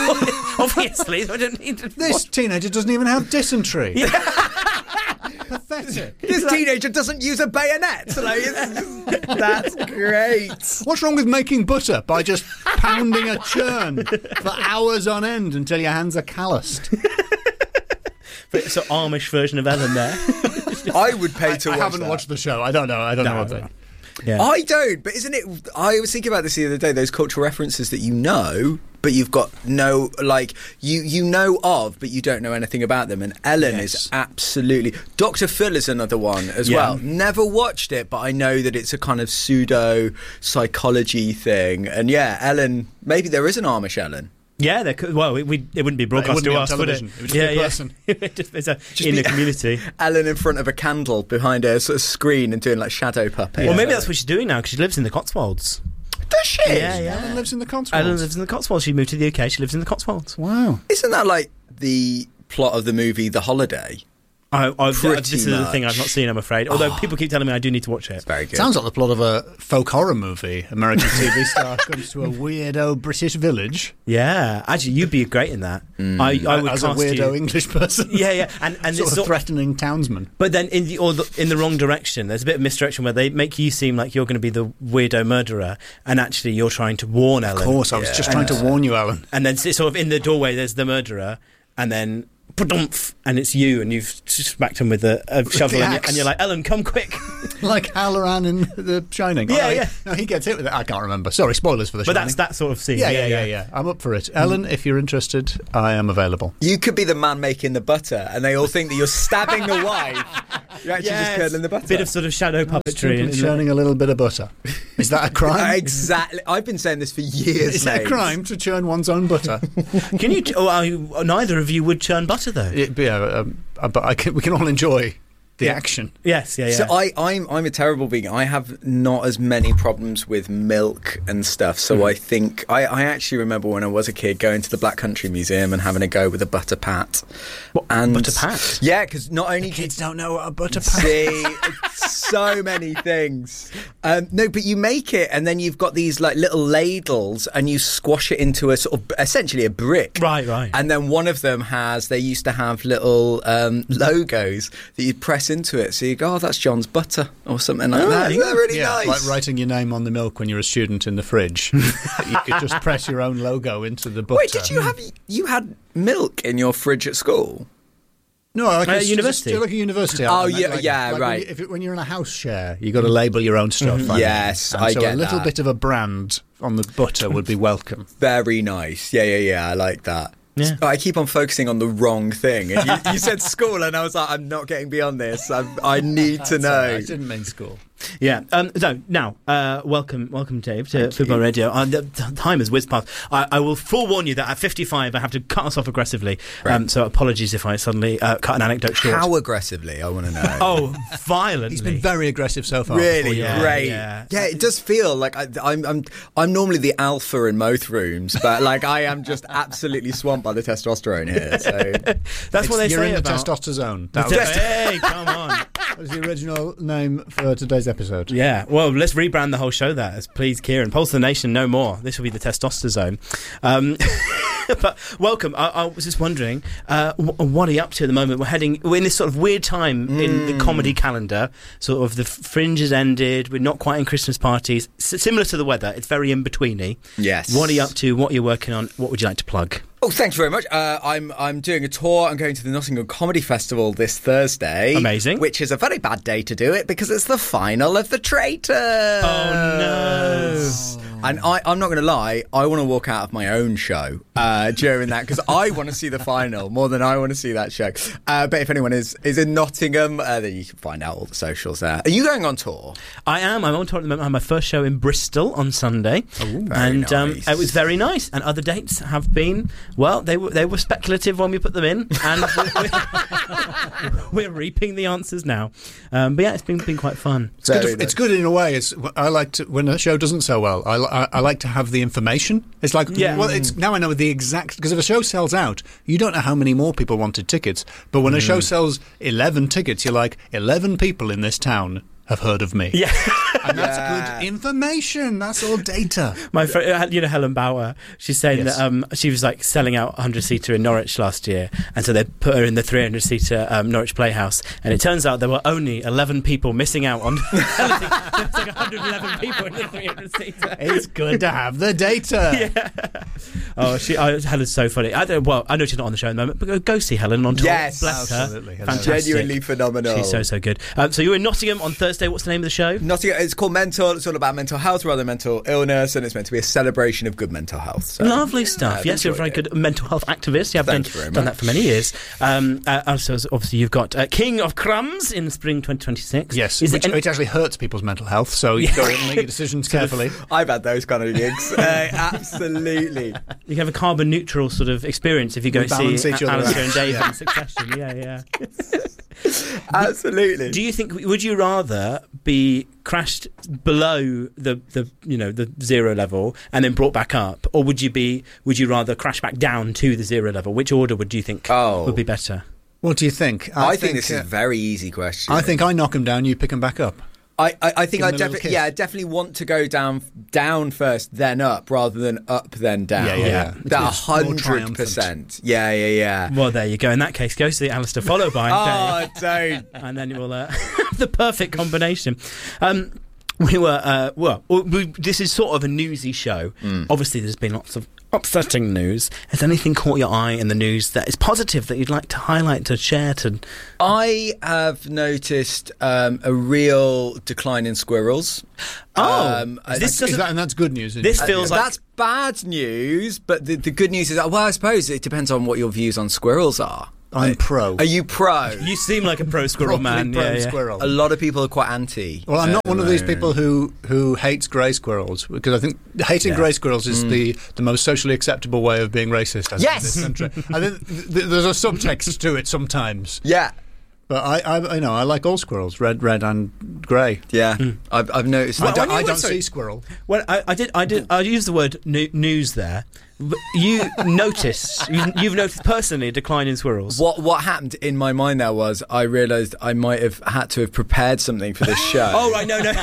obviously, I don't need to
This watch. Teenager doesn't even have dysentery. Yeah. Pathetic.
This teenager doesn't use a bayonet. Like, that's great.
What's wrong with making butter by just pounding a churn for hours on end until your hands are calloused?
It's an Amish version of Ellen there.
I would pay to
I,
watch
I haven't
that.
watched the show. I don't know. I don't no, know what they...
Yeah.
I don't, but isn't it... I was thinking about this the other day, those cultural references that you know, but you've got no... Like, you, you know of, but you don't know anything about them. And Ellen yes. is absolutely... Doctor Phil is another one as yeah. well. Never watched it, but I know that it's a kind of pseudo-psychology thing. And yeah, Ellen... Maybe there is an Amish Ellen.
Yeah, there could, well, it, we, it wouldn't be broadcast
to
us, would it?
It would just yeah, be a person.
Yeah. just, it's a, just in the community.
Ellen in front of a candle behind a sort of screen and doing like shadow puppet.
Well, maybe that's what she's doing now because she lives in the Cotswolds.
Does she?
Yeah, yeah.
Ellen lives in the Cotswolds.
Ellen lives in the Cotswolds. She moved to the U K. She lives in the Cotswolds.
Wow.
Isn't that like the plot of the movie The Holiday?
I, I've,
Pretty
this is the thing I've not seen, I'm afraid. Although
Oh.
people keep telling me I do need to watch it.
Very good.
Sounds like the plot of a folk horror movie. American T V star comes to a weirdo British village.
Yeah, actually, you'd be great in that. I, I would
As a
cast
weirdo
you.
English person.
Yeah, yeah, and and
sort
it's
of
sort-
threatening townsman.
But then in the or the, in the wrong direction. There's a bit of misdirection where they make you seem like you're going to be the weirdo murderer, and actually you're trying to warn Ellen.
Of course, I was just trying to warn you, Alan.
And then it's sort of in the doorway, there's the murderer, and then ba-dumph, and it's you, and you've smacked him with a, a shovel,
the
and, you,
axe.
and you're like, Ellen, come quick.
Like Halloran in The Shining.
Yeah,
oh,
yeah.
He, no, he gets hit with it. I can't remember. Sorry, spoilers for The
But
Shining.
that's that sort of scene.
Yeah, yeah, yeah, yeah. I'm up for it. Ellen, if you're interested, I am available.
You could be the man making the butter, and they all think that you're stabbing the wife. You're actually
Yes.
just curdling the butter.
Bit of sort of shadow puppetry.
Simply
in-
churning a little bit of butter. Is that a crime?
Exactly. I've been saying this for years.
Is that a
mate.
crime to churn one's own butter?
Can you? Oh, I, neither of you would churn butter, though.
It, yeah, um, uh, but I can, we can all enjoy the action.
Yes, yeah, yeah.
So I, I'm I'm a terrible vegan. I have not as many problems with milk and stuff. So
Mm.
I think I, I actually remember when I was a kid going to the Black Country Museum and having a go with a butter pat.
What,
and
butter pat?
Yeah, because not only do
Kids don't know what a butter pat
see so many things. Um, no, but you make it, and then you've got these like little ladles, and you squash it into a sort of essentially a brick.
Right, right.
And then one of them has. They used to have little um, logos that you'd press into it, so you go, "Oh, that's John's butter," or something like
Oh,
that. Isn't that really
yeah,
nice?
like writing your name on the milk when you're a student in the fridge. You could just press your own logo into the butter.
Wait, did you have you had milk in your fridge at school?
No, like
Uh,
a,
university.
Just, like a university.
Oh,
element,
yeah,
like-
yeah,
like
right.
When, you, if it, when you're in a house share, you got to label your own stuff.
Mm-hmm.
I think.
Yes,
And
I
so
get
a little
that.
bit of a brand on the butter would be welcome.
Very nice. Yeah, yeah, yeah. I like that.
Yeah.
I keep on focusing on the wrong thing. And you, you said school, and I was like, I'm not getting beyond this. I, I need to
That's all right,
know.
I didn't mean school.
Yeah. Um, so now, uh, welcome, welcome, Dave, to Football Radio. Uh, the the time has whizzed past. I, I will forewarn you that at fifty-five, I have to cut us off aggressively. Um, so apologies if I suddenly uh, cut an anecdote short.
How aggressively? I want to know.
Oh, violently.
He's been very aggressive so far.
Really
yeah,
great.
yeah.
Yeah. it does feel like I, I'm, I'm, I'm normally the alpha in most rooms, but like I am just absolutely swamped by the testosterone here. So
That's what they
You're
say
in the
about.
testosterone. That
The
was,
te- hey, come on.
that was the original name for today's episode.
Yeah, well, let's rebrand the whole show that as Please Kieran. Pulse of the Nation, no more. This will be the testosterone. Um, but welcome. I, I was just wondering, uh, w- what are you up to at the moment? We're heading, we're in this sort of weird time in the comedy calendar. Sort of the fringe has ended. We're not quite in Christmas parties. S- similar to the weather, it's very in-betweeny.
yes.
What are you up to? What are you working on? What would you like to plug?
Oh, thank you very much. Uh, I'm I'm doing a tour. I'm going to the Nottingham Comedy Festival this Thursday.
Amazing.
Which is a very bad day to do it because it's the final of The Traitors.
Oh, no.
And I, I'm not going to lie, I want to walk out of my own show uh, during that because I want to see the final more than I want to see that show. Uh, but if anyone is, is in Nottingham, uh, then you can find out all the socials there. Are you going on tour?
I am. I'm on tour at the moment. I have my first show in Bristol on Sunday,
very
and um,
nice.
it was very nice. And other dates have been, well, they were they were speculative when we put them in, and we're, we're, we're reaping the answers now. Um, but yeah, it's been been quite fun.
It's good,
Very
to, it's
nice.
good in a way. It's, I like to, when a show doesn't sell well, I, I, I like to have the information. It's like,
Yeah.
well, it's now I know the exact, because if a show sells out, you don't know how many more people wanted tickets. But when a show sells eleven tickets, you're like, eleven people in this town have heard of me.
Yeah.
And that's
Yeah.
good information. That's all data.
My friend, you know, Helen Bauer, she's saying
Yes.
that um, she was like selling out a hundred seater in Norwich last year, and so they put her in the three hundred seater um, Norwich Playhouse, and it turns out there were only eleven people missing out on. There was like one hundred eleven people in the three hundred seater.
It's good to have the data.
Yeah. Oh, she, oh, Helen's so funny. I don't, well, I know she's not on the show at the moment, but go, go see Helen on tour.
Yes.
Bless
Absolutely.
her.
Hello.
Fantastic.
Genuinely phenomenal.
She's so, so good. Um, so you're in Nottingham on Thursday. What's the name of the show?
Nottingham, it's called Mental. It's all about mental health rather than mental illness, and it's meant to be a celebration of good mental health. So,
Lovely stuff.
I've
yes, you're a very
enjoyed
good mental health activist. You have done,
Thank you very
done
much.
that for many years. Um, uh, also, obviously, you've got uh, King of Crumbs in spring twenty twenty-six.
Yes,
Is
which,
it any-
which actually hurts people's mental health, so you've got to make your decisions carefully.
I've had those kind of gigs. uh, absolutely.
you can have a carbon neutral sort of experience if you go
We balance
see
each
A-
other
Alistair
out.
and Dave
Yeah.
in Succession. Yeah, yeah.
Absolutely.
Do you think? Would you rather be crashed below the, the you know the zero level and then brought back up, or would you be? Would you rather crash back down to the zero level? Which order would you think
Oh.
would be better?
What do you think?
I, I think, think this uh, is a very easy question.
I think I knock him down, you pick him back up.
I, I, I think
Give
I
him a little
definitely
kiss.
yeah I definitely want to go down down first, then up, rather than up then down.
Yeah, yeah, yeah.
That
It's more
hundred
triumphant.
percent. Yeah, yeah, yeah.
Well, there you go. In that case, go to the Alistair followed by
Oh,
Dave.
don't.
And then you will uh, have the perfect combination. Um, we were uh, well. We, this is sort of a newsy show.
Mm.
Obviously, there's been lots of upsetting news. Has anything caught your eye in the news that is positive that you'd like to highlight, to share? To
I have noticed um, a real decline in squirrels.
Oh,
um,
this
Is that, and that's good news. Isn't
This
it?
feels
uh,
like
that's bad news, but the, the good news is, well, I suppose it depends on what your views on squirrels are.
I'm pro.
Are you pro?
You seem like a pro squirrel
Properly
man.
pro
yeah, yeah.
squirrel.
A lot of people are quite anti.
Well, I'm
at
not
the
one of these
moment.
people who, who hates grey squirrels, because I think hating
Yeah.
grey squirrels is
Mm.
the, the most socially acceptable way of being racist. I think,
Yes!
in this country. I think th- th- there's a subtext to it sometimes.
Yeah.
But I, I, I know I like all squirrels, red, red, and grey.
Yeah, I've, I've noticed.
I
Well,
don't,
when you
I
were-
don't
sorry.
see squirrel.
Well, I, I did. I did. I used the word nu- news there. But you noticed. You, you've noticed personally a decline in squirrels.
What what happened in my mind there was I realised I might have had to have prepared something for this show.
Oh right, no, no.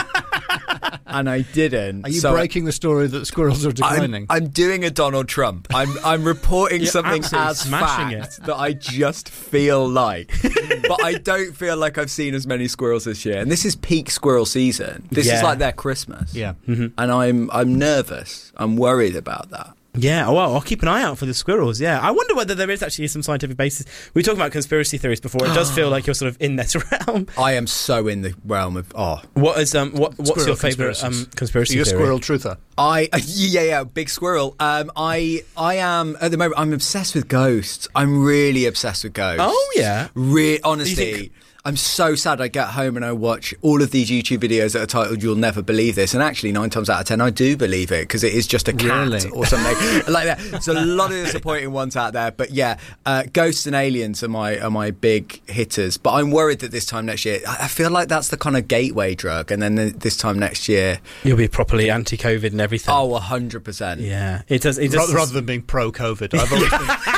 And I didn't.
Are you
So
breaking the story that squirrels are
I'm,
declining?
I'm doing a Donald Trump. I'm I'm reporting
You're
something
absolutely
as
smashing
fact that I just feel like, but I don't feel like I've seen as many squirrels this year. And this is peak squirrel season. This
Yeah.
is like their Christmas.
Yeah.
And I'm I'm nervous. I'm worried about that.
Yeah, well, I'll keep an eye out for the squirrels. Yeah, I wonder whether there is actually some scientific basis. We were talking about conspiracy theories before. It does feel like you're sort of in this realm.
I am so in the realm of oh.
What is um what what's
Squirrel
your favourite um
conspiracies.
conspiracy
You're a
theory?
squirrel truther.
I yeah yeah big squirrel. Um, I I am at the moment. I'm obsessed with ghosts. I'm really obsessed with ghosts.
Oh yeah.
Re- honestly,
think-
I'm so sad. I get home and I watch all of these YouTube videos that are titled "You'll Never Believe This," and actually nine times out of ten I do believe it because it is just a cat
Really?
or something like that. There's a lot of disappointing ones out there, but yeah, uh, ghosts and aliens are my are my big hitters. But I'm worried that this time next year, I I feel like that's the kind of gateway drug, and then th- this time next year,
You'll be properly anti-COVID and everything.
oh, one hundred percent.
yeah, it does. It does.
Rather, rather than being pro-COVID. I've always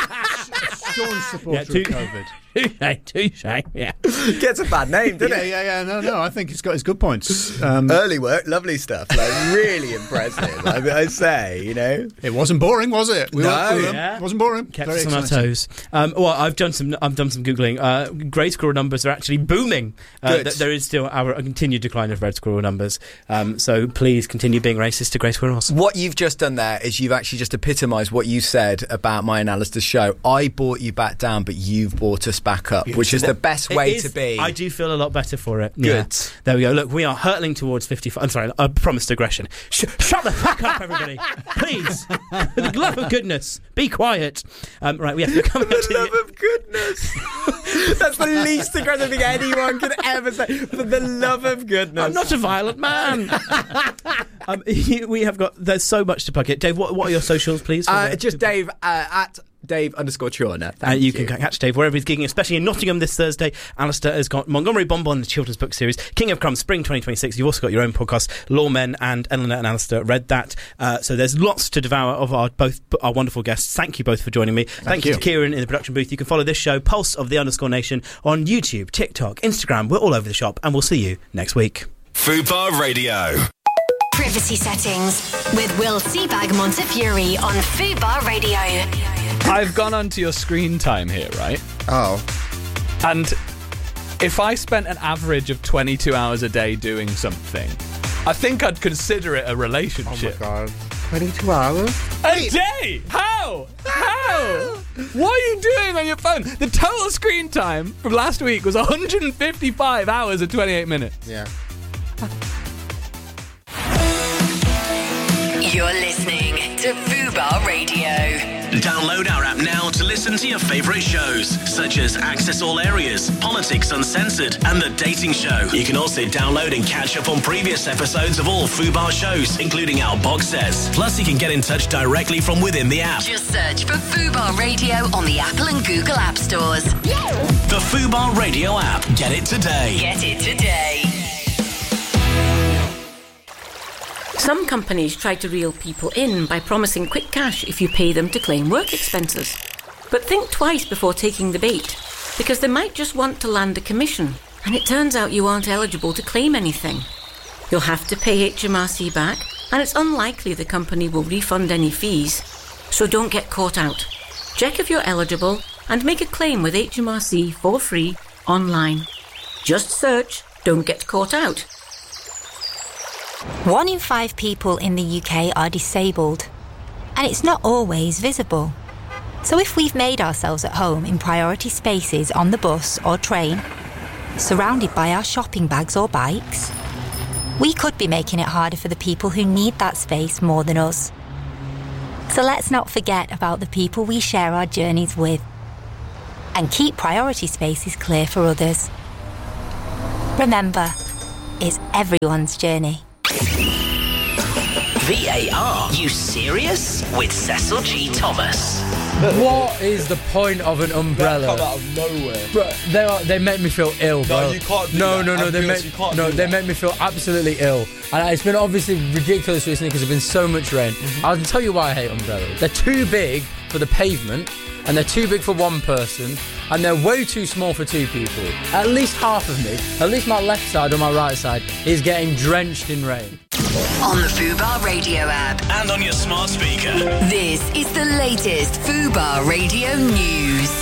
been staunch supporter
Yeah, too-
of COVID.
touche, yeah.
Gets a bad name, doesn't
Yeah,
it?
yeah, yeah. No, no. I think it's got its good points. Um,
Early work, lovely stuff. Like really impressive. I, I say, you know.
it wasn't boring, was it? We
No.
went through them.
Yeah.
It wasn't boring.
Kept
Very
us on our
exciting.
toes. Um, well, I've done some. I've done some googling. Uh, grey squirrel numbers are actually booming. Uh,
Good.
th- there is still our a continued decline of red squirrel numbers. Um, so please continue being racist to grey squirrels.
What you've just done there is you've actually just epitomised what you said about my and Alistair's show. I brought you back down, but you've brought us back up, which is the best way
It is-
to be.
I do feel a lot better for it.
Good.
Yeah. There we go. Look, we are hurtling towards fifty-five. I'm sorry, I promised aggression. Sh- shut the fuck up, everybody. Please. For the love of goodness, be quiet. Um, right, we have to come
For
out
the
to
love of goodness. That's the least aggressive thing anyone could ever say. For the love of goodness.
I'm not a violent man. um, we have got. There's so much to plug it. Dave, what, what are your socials, please? for
Uh,
the-
just Dave uh, at Dave underscore Chorner.
Uh,
Thank
you,
you.
can catch Dave wherever he's gigging, especially in Nottingham this Thursday. Alistair has got Montgomery Bonbon, the children's book series, King of Crumbs, Spring twenty twenty-six. You've also got your own podcast, Lawmen, and Eleanor and Alistair read that. Uh, so there's lots to devour of our both our wonderful guests. Thank you both for joining me. Thank, Thank you.
you
to Kieran in the production booth. You can follow this show, Pulse of the Underscore Nation, on YouTube, TikTok, Instagram. We're all over the shop, and we'll see you next week.
Fubar Radio.
Privacy settings with Will Seabag Montefiore on Fubar Radio.
I've gone onto your screen time here, right?
Oh.
And if I spent an average of twenty-two hours a day doing something, I think I'd consider it a relationship.
Oh my god. twenty-two hours?
A day? How? How? What are you doing on your phone? The total screen time from last week was one hundred fifty-five hours and twenty-eight minutes.
Yeah.
You're listening to Fubar Radio.
Download our app now to listen to your favourite shows, such as Access All Areas, Politics Uncensored, and The Dating Show. You can also download and catch up on previous episodes of all Fubar shows, including our box sets. Plus, you can get in touch directly from within the app.
Just search for Fubar Radio on the Apple and Google App Stores.
The Fubar Radio app. Get it today.
Get it today.
Some companies try to reel people in by promising quick cash if you pay them to claim work expenses. But think twice before taking the bait. because they might just want to land a commission, and it turns out you aren't eligible to claim anything. You'll have to pay H M R C back, and it's unlikely the company will refund any fees, so don't get caught out. Check if you're eligible and make a claim with H M R C for free online. Just search "Don't Get Caught Out."
One in five people in the U K are disabled, and it's not always visible. So if we've made ourselves at home in priority spaces on the bus or train, surrounded by our shopping bags or bikes, we could be making it harder for the people who need that space more than us. So let's not forget about the people we share our journeys with, and keep priority spaces clear for others. Remember, it's everyone's journey.
V A R, you serious? With Cecil G. Thomas.
What is the point of an umbrella?
They come out of nowhere.
Bro, they are, they make me feel ill, bro.
No, you can't do
no,
that.
No, no, no. They
Ambulance,
make
you can't
no,
do
they
that.
make me feel absolutely ill. And it's been obviously ridiculous recently because there's been so much rain.
Mm-hmm.
I'll tell you why I hate umbrellas. They're too big for the pavement, and they're too big for one person, and they're way too small for two people. At least half of me, at least my left side or my right side, is getting drenched in rain.
On the Fubar Radio app.
And on your smart speaker.
This is the latest Fubar Radio news.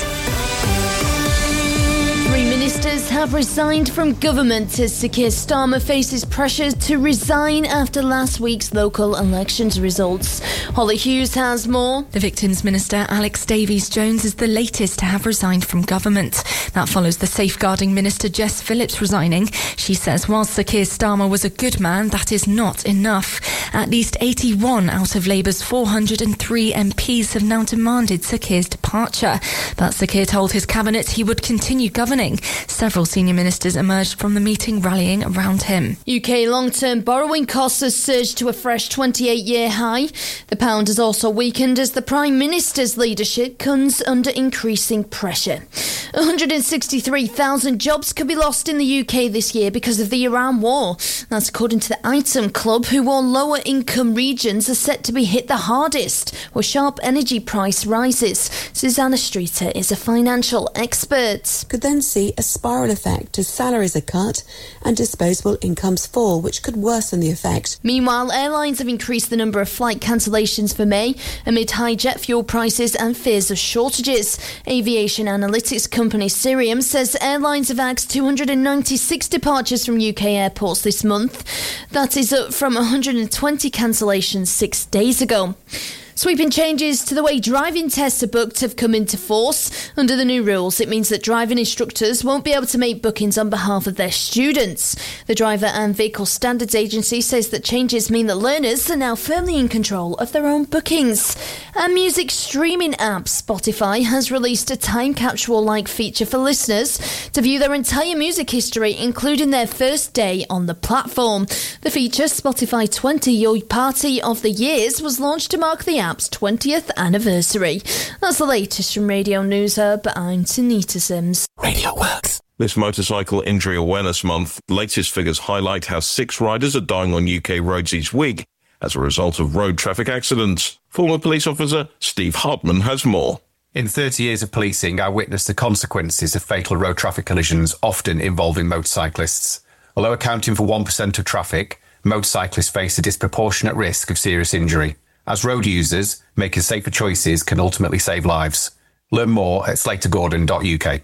Three ministers have resigned from government as Sir Keir Starmer faces pressure to resign after last week's local elections results. Holly Hughes has more.
The Victims Minister Alex Davies-Jones is the latest to have resigned from government. That follows the Safeguarding Minister Jess Phillips resigning. She says whilst Sir Keir Starmer was a good man, that is not enough. At least eighty-one out of Labour's four hundred three M Ps have now demanded Sir Keir's departure. But Sir Keir told his cabinet he would continue governing. Several senior ministers emerged from the meeting rallying around him.
U K long-term borrowing costs have surged to a fresh twenty-eight year high. The pound has also weakened as the Prime Minister's leadership comes under increasing pressure. one hundred sixty-three thousand jobs could be lost in the U K this year because of the Iran war. That's according to the Item Club, who warn lower income regions are set to be hit the hardest, where sharp energy price rises. Susanna Streeter is a financial expert.
Could then see a spiral effect as salaries are cut and disposable incomes fall, which could worsen the effect.
Meanwhile, airlines have increased the number of flight cancellations for May amid high jet fuel prices and fears of shortages. Aviation analytics company Cirium says airlines have axed two hundred ninety-six departures from U K airports this month. That is up from one hundred twenty cancellations six days ago. Sweeping changes to the way driving tests are booked have come into force. Under the new rules, it means that driving instructors won't be able to make bookings on behalf of their students. The Driver and Vehicle Standards Agency says that changes mean that learners are now firmly in control of their own bookings. And music streaming app Spotify has released a time capsule-like feature for listeners to view their entire music history, including their first day on the platform. The feature, Spotify twenty Your Party of the Years, was launched to mark the app's twentieth anniversary. That's the latest from Radio News Hub. I'm Tanita Sims.
Radio Works. This Motorcycle Injury Awareness Month, latest figures highlight how six riders are dying on U K roads each week as a result of road traffic accidents. Former police officer Steve Hartman has more.
In thirty years of policing, I witnessed the consequences of fatal road traffic collisions, often involving motorcyclists. Although accounting for one percent of traffic, motorcyclists face a disproportionate risk of serious injury. As road users, making safer choices can ultimately save lives. Learn more at slater gordon dot U K.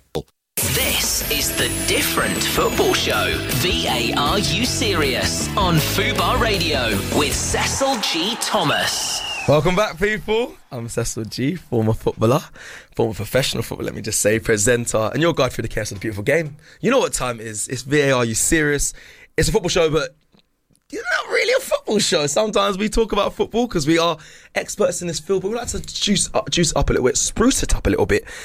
This is the Different Football Show. V A R You Serious? On Fubar Radio with Cecil G. Thomas.
Welcome back, people. I'm Cecil G, former footballer, former professional footballer, let me just say, presenter, and your guide through the chaos of the beautiful game. You know what time it is. It's V A R You Serious? It's a football show, but it's not really a football show. Sometimes we talk about football because we are experts in this field, but we like to juice up, juice up a little bit, spruce it up a little bit,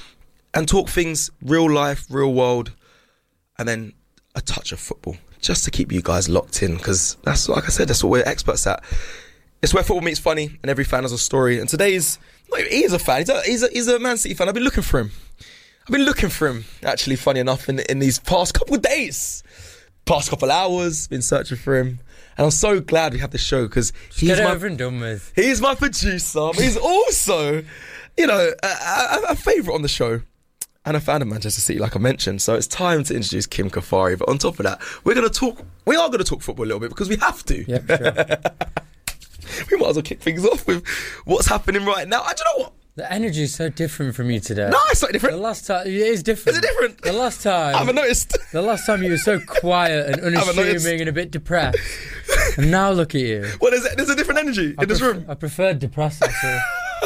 and talk things real life, real world, and then a touch of football, just to keep you guys locked in, because that's, like I said, that's what we're experts at. It's where football meets funny, and every fan has a story. And today's, he is a fan. He's a, he's a, he's a Man City fan. I've been looking for him. I've been looking for him, actually, funny enough, in, in these past couple of days. Past couple of hours, been searching for him. And I'm so glad we have this show, because he's
Get
my,
over and done with.
He's my producer, but he's also, you know, a, a, a favourite on the show. and a fan of Manchester City, like I mentioned. So it's time to introduce Kim Kafari. But on top of that, we're going to talk. We are going to talk football a little bit because we have to.
Yeah, sure.
We might as well kick things off with what's happening right now. I don't know what.
The energy is so different from you today.
No, it's not different.
The last time, it is different.
Is it different?
The last time,
I haven't noticed.
The last time you were so quiet and unassuming and a bit depressed, and now look at you.
Well, there's a, there's a different energy
I
in this
pref-
room.
I preferred depressed. So.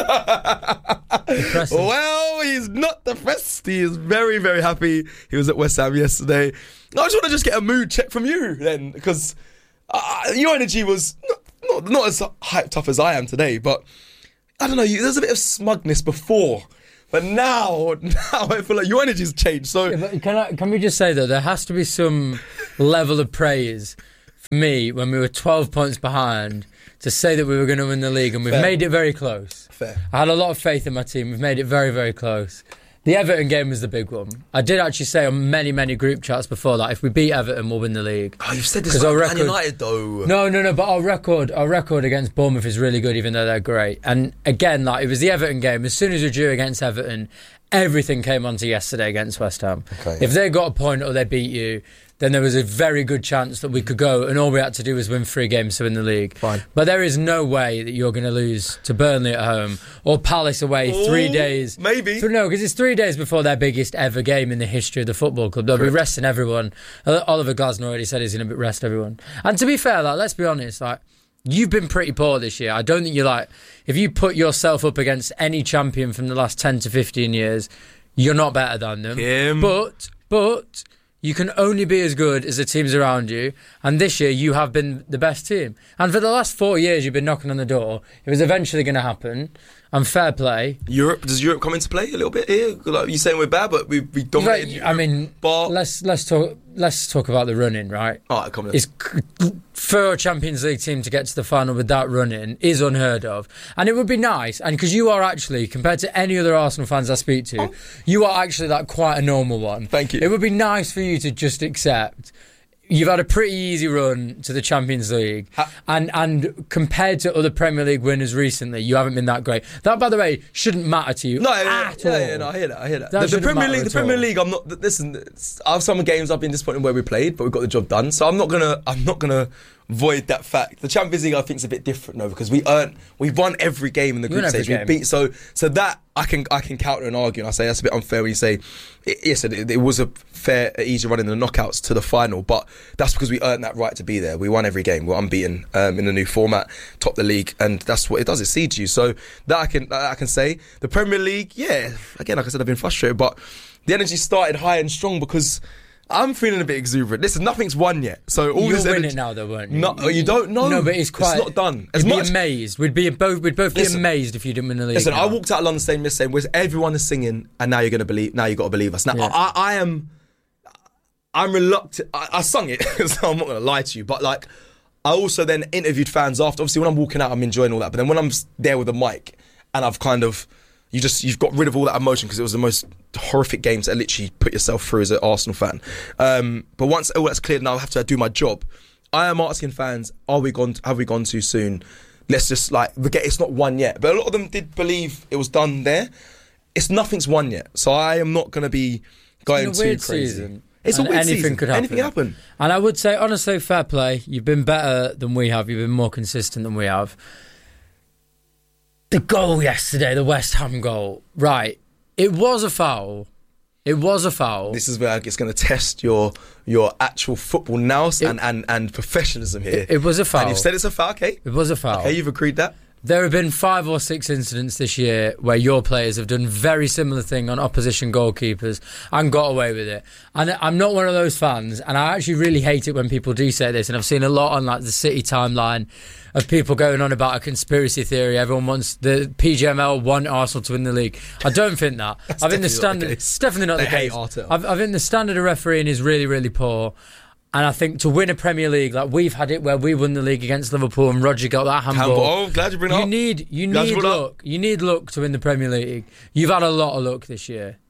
Depressing.
Well, he's not depressed. He is very, very happy. He was at West Ham yesterday. I just want to just get a mood check from you then, because uh, your energy was not, not, not as hyped up as I am today, but I don't know, you, there's a bit of smugness before, but now, now I feel like your energy's changed. So,
yeah, but can I, can we just say though, there has to be some level of praise for me when we were twelve points behind to say that we were going to win the league, and we've
Fair.
made it very close.
Fair.
I had a lot of faith in my team. We've made it very, very close. The Everton game was the big one. I did actually say on many, many group chats before that if we beat Everton, we'll win the league.
Oh, you've said this about Man United though.
No, no, no. But our record, our record against Bournemouth is really good, even though they're great. And again, like it was the Everton game. As soon as we drew against Everton, everything came onto yesterday against West Ham.
Okay.
If they got a point or they beat you, then there was a very good chance that we could go, and all we had to do was win three games to win the league.
Fine.
But there is no way that you're going to lose to Burnley at home or Palace away
Ooh,
three days.
Maybe.
Th- no, because it's three days before their biggest ever game in the history of the football club. They'll
Correct.
be resting everyone. Uh, Oliver Glasner already said he's going to rest everyone. And to be fair, like, let's be honest, like, you've been pretty poor this year. I don't think you're like, if you put yourself up against any champion from the last ten to fifteen years, you're not better than them.
Kim.
But, but... you can only be as good as the teams around you, and this year you have been the best team. And for the last four years you've been knocking on the door. It was eventually going to happen, and fair play.
Europe, does Europe come into play a little bit here? Like, you're saying we're bad, but we we dominated.
Right, I mean,
but
let's let's talk let's talk about the running, right?
All right, come on.
It's for a Champions League team to get to the final with that running is unheard of, and it would be nice. And because you are actually, compared to any other Arsenal fans I speak to, oh. you are actually like quite a normal one.
Thank you.
It would be nice for you to just accept. You've had a pretty easy run to the Champions League, ha- and and compared to other Premier League winners recently, you haven't been that great. That, by the way, shouldn't matter to you
no,
at
yeah,
all.
Yeah, yeah, no, I hear that. I hear that.
that
the, the Premier
matter
League, the
at
Premier
all.
League. I'm not. Listen, I have some games I've been disappointed where we played, but we got the job done. So I'm not gonna. I'm not gonna void that fact. The Champions League, I think, is a bit different though, because we earned, we've won every game in the
You
group
won every
stage. We
game.
beat. So so that I can I can counter and argue, and I say that's a bit unfair when you say it, yes, it, it was a fair, easy run in the knockouts to the final, but that's because we earned that right to be there. We won every game. We're unbeaten um, in the new format, top the league, and that's what it does. It seeds you. So that I can that I can say. The Premier League, yeah. Again, like I said, I've been frustrated, but the energy started high and strong because I'm feeling a bit exuberant. Listen, nothing's won yet. So all
You'll
this
win
energy,
it now, though, won't you?
No, you don't know.
No, but it's quite.
It's not done. As
We'd
much,
be amazed. We'd be both. We'd both be
Listen,
amazed if you didn't win the league.
Listen,
now.
I walked out of London Stadium saying, "Where's everyone is singing?" And now you're going to believe. Now you got to believe us. Now
Yeah.
I, I am. I'm reluctant. I, I sung it, so I'm not going to lie to you. But like, I also then interviewed fans after. Obviously, when I'm walking out, I'm enjoying all that. But then when I'm there with a mic, and I've kind of. You just you've got rid of all that emotion because it was the most horrific game to literally put yourself through as an Arsenal fan. Um, but once all that's cleared, now I have to do my job. I am asking fans: Are we gone? Have we gone too soon? Let's just like forget it's not won yet. But a lot of them did believe it was done there. It's nothing's won yet, so I am not going to be going
It's been a
too
weird
crazy.
season.
It's a
And
weird
anything
season.
could happen.
Anything happen.
And I would say, honestly, fair play. You've been better than we have. You've been more consistent than we have. The goal yesterday, the West Ham goal, right? It was a foul. It was a foul.
This is where it's going to test your your actual football nous and, and, and professionalism here.
It, it was a foul.
And you've said it's a foul, okay?
It was a foul.
Okay, you've agreed that.
There have been five or six incidents this year where your players have done very similar thing on opposition goalkeepers and got away with it. And I'm not one of those fans, and I actually really hate it when people do say this. And I've seen a lot on like the City timeline of people going on about a conspiracy theory. Everyone wants the P G M L want Arsenal to win the league. I don't think that. I think the standard. It's definitely not
They
the
hate
case.
Arteta.
I think the standard of refereeing is really, really poor. And I think to win a Premier League, like we've had it where we won the league against Liverpool and Roger got that handball.
Handball. Oh, glad you bring it
you
up.
Need, you
Glad
need
you brought it
luck. You need luck to win the Premier League. You've had a lot of luck this year.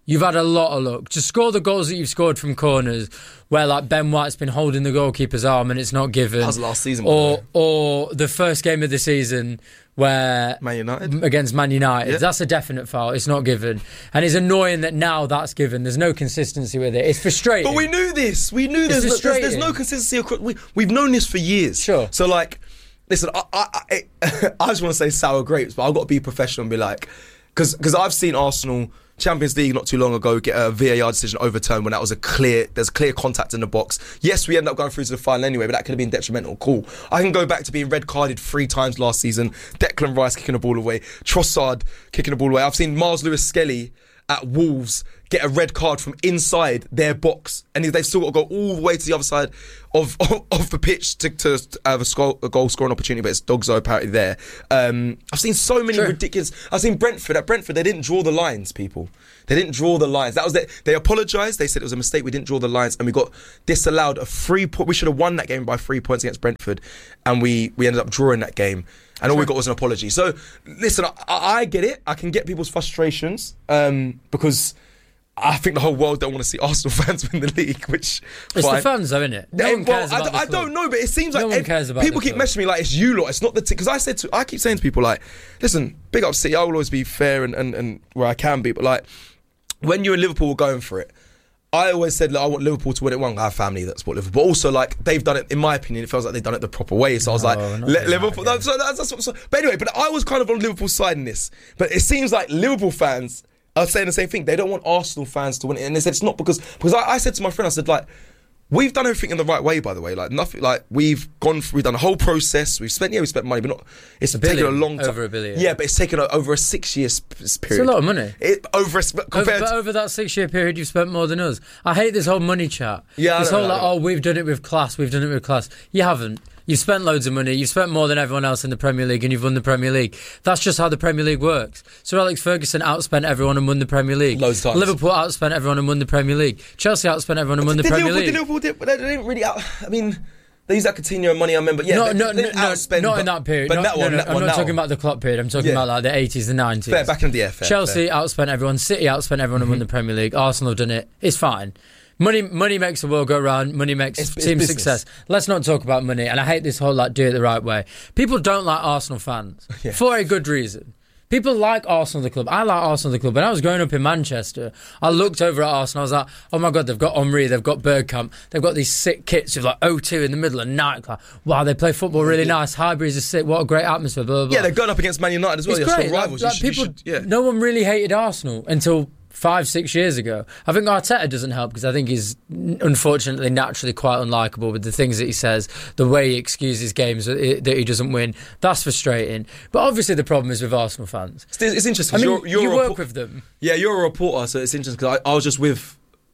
You've had a lot of luck. To score the goals that you've scored from corners, where like Ben White's been holding the goalkeeper's arm and it's not given.
That was last season.
Or or the first game of the season where
Man United
against Man United,
yeah.
that's a definite foul. It's not given, and it's annoying that now that's given. There's no consistency with it. It's frustrating.
But we knew this. We knew there's,
It's
no, there's, there's
frustrating.
no consistency. Across, we we've known this for years.
Sure.
So like, listen, I I, I, I just want to say sour grapes, but I've got to be professional and be like, because because I've seen Arsenal Champions League not too long ago get a V A R decision overturned when that was a clear, there's clear contact in the box. Yes, we ended up going through to the final anyway, but that could have been detrimental. Cool. I can go back to being red carded three times last season. Declan Rice kicking the ball away. Trossard kicking the ball away. I've seen Miles Lewis-Skelly at Wolves get a red card from inside their box, and they've still got to go all the way to the other side of of, of the pitch to, to have a, score, a goal scoring opportunity, but it's Dogzo apparently there. Um, I've seen so many
True.
ridiculous... I've seen Brentford. At Brentford, they didn't draw the lines, people. They didn't draw the lines. That was the, They apologised. They said it was a mistake. We didn't draw the lines, and we got disallowed a free point. We should have won that game by three points against Brentford, and we, we ended up drawing that game. And all we got was an apology. So, listen, I, I get it. I can get people's frustrations um, because I think the whole world don't want to see Arsenal fans win the league, which...
It's
fine.
the fans, though, isn't it? No
Eh,
one cares
well,
about
I,
the
I don't know, but it seems like
No one
ev-
cares about
people
the
keep
club.
messaging me like it's you lot. It's not the because I said to I keep saying to people like, listen, big up City. I will always be fair and, and, and where I can be, but like when you and Liverpool were going for it, I always said, look, I want Liverpool to win it. One, I have family that support Liverpool. But also, like, they've done it, in my opinion, it feels like they've done it the proper way. So I was like,
No, not
Li-
doing
Liverpool.
that
No, so that's, that's what, so, but anyway, but I was kind of on Liverpool's side in this. But it seems like Liverpool fans are saying the same thing. They don't want Arsenal fans to win it. And they said it's not because, because I, I said to my friend, I said, like, we've done everything in the right way, by the way. Like nothing. Like we've gone. Through, we've done a whole process. We've spent. Yeah, we spent money, but not. It's
A
taken
billion,
a long time.
over a billion.
Yeah, but it's taken a, over a six-year sp- period.
It's a lot of money.
It, over a, sp-
Over,
compared.
but over that six-year period, you've spent more than us. I hate this whole money chat.
Yeah, I
this
know,
whole
I
like,
know.
oh, we've done it with class. We've done it with class. You haven't. You've spent loads of money. You've spent more than everyone else in the Premier League, and you've won the Premier League. That's just how the Premier League works. Sir Alex Ferguson outspent everyone and won the Premier League.
Loads of times.
Liverpool outspent everyone and won the Premier League. Chelsea outspent everyone and won the
Did
Premier
Liverpool,
League.
did Liverpool did, but they didn't really out. I mean, they used that Coutinho money. I remember. Yeah,
no,
they,
no,
they
no,
didn't
no,
outspend,
not
but,
in that period.
But
Not-
that
no,
one,
no,
that
I'm
one
not
now.
talking about the Klopp period. I'm talking
Yeah.
about like the eighties and nineties.
Fair, back in the yeah, fair,
Chelsea
fair.
outspent everyone. City outspent everyone and won the Premier League. Arsenal have done it. It's fine. Money, money makes the world go round. Money makes
It's- it's
team
business.
success. Let's not talk about money. And I hate this whole like do it the right way. People don't like Arsenal fans
Yeah.
for a good reason. People like Arsenal the club. I like Arsenal the club. When I was growing up in Manchester, I looked over at Arsenal. I was like, oh my god, they've got Henry, they've got Bergkamp, they've got these sick kits with like O two in the middle and night. Like, wow, they play football really nice. Highbury's are sick. What a great atmosphere. Blah blah blah.
Yeah, they're going up against Man United as well.
It's
They're
great.
strong
Like,
rivals.
like
You should- you
people,
should- yeah.
no one really hated Arsenal until five, six years ago. I think Arteta doesn't help because I think he's n- unfortunately naturally quite unlikable with the things that he says, the way he excuses games that he, that he doesn't win. That's frustrating. But obviously the problem is with Arsenal fans.
It's, it's interesting.
I mean,
you're, you're
you
a
work
repo-
with them.
Yeah, you're a reporter, so it's interesting because I, I was just with.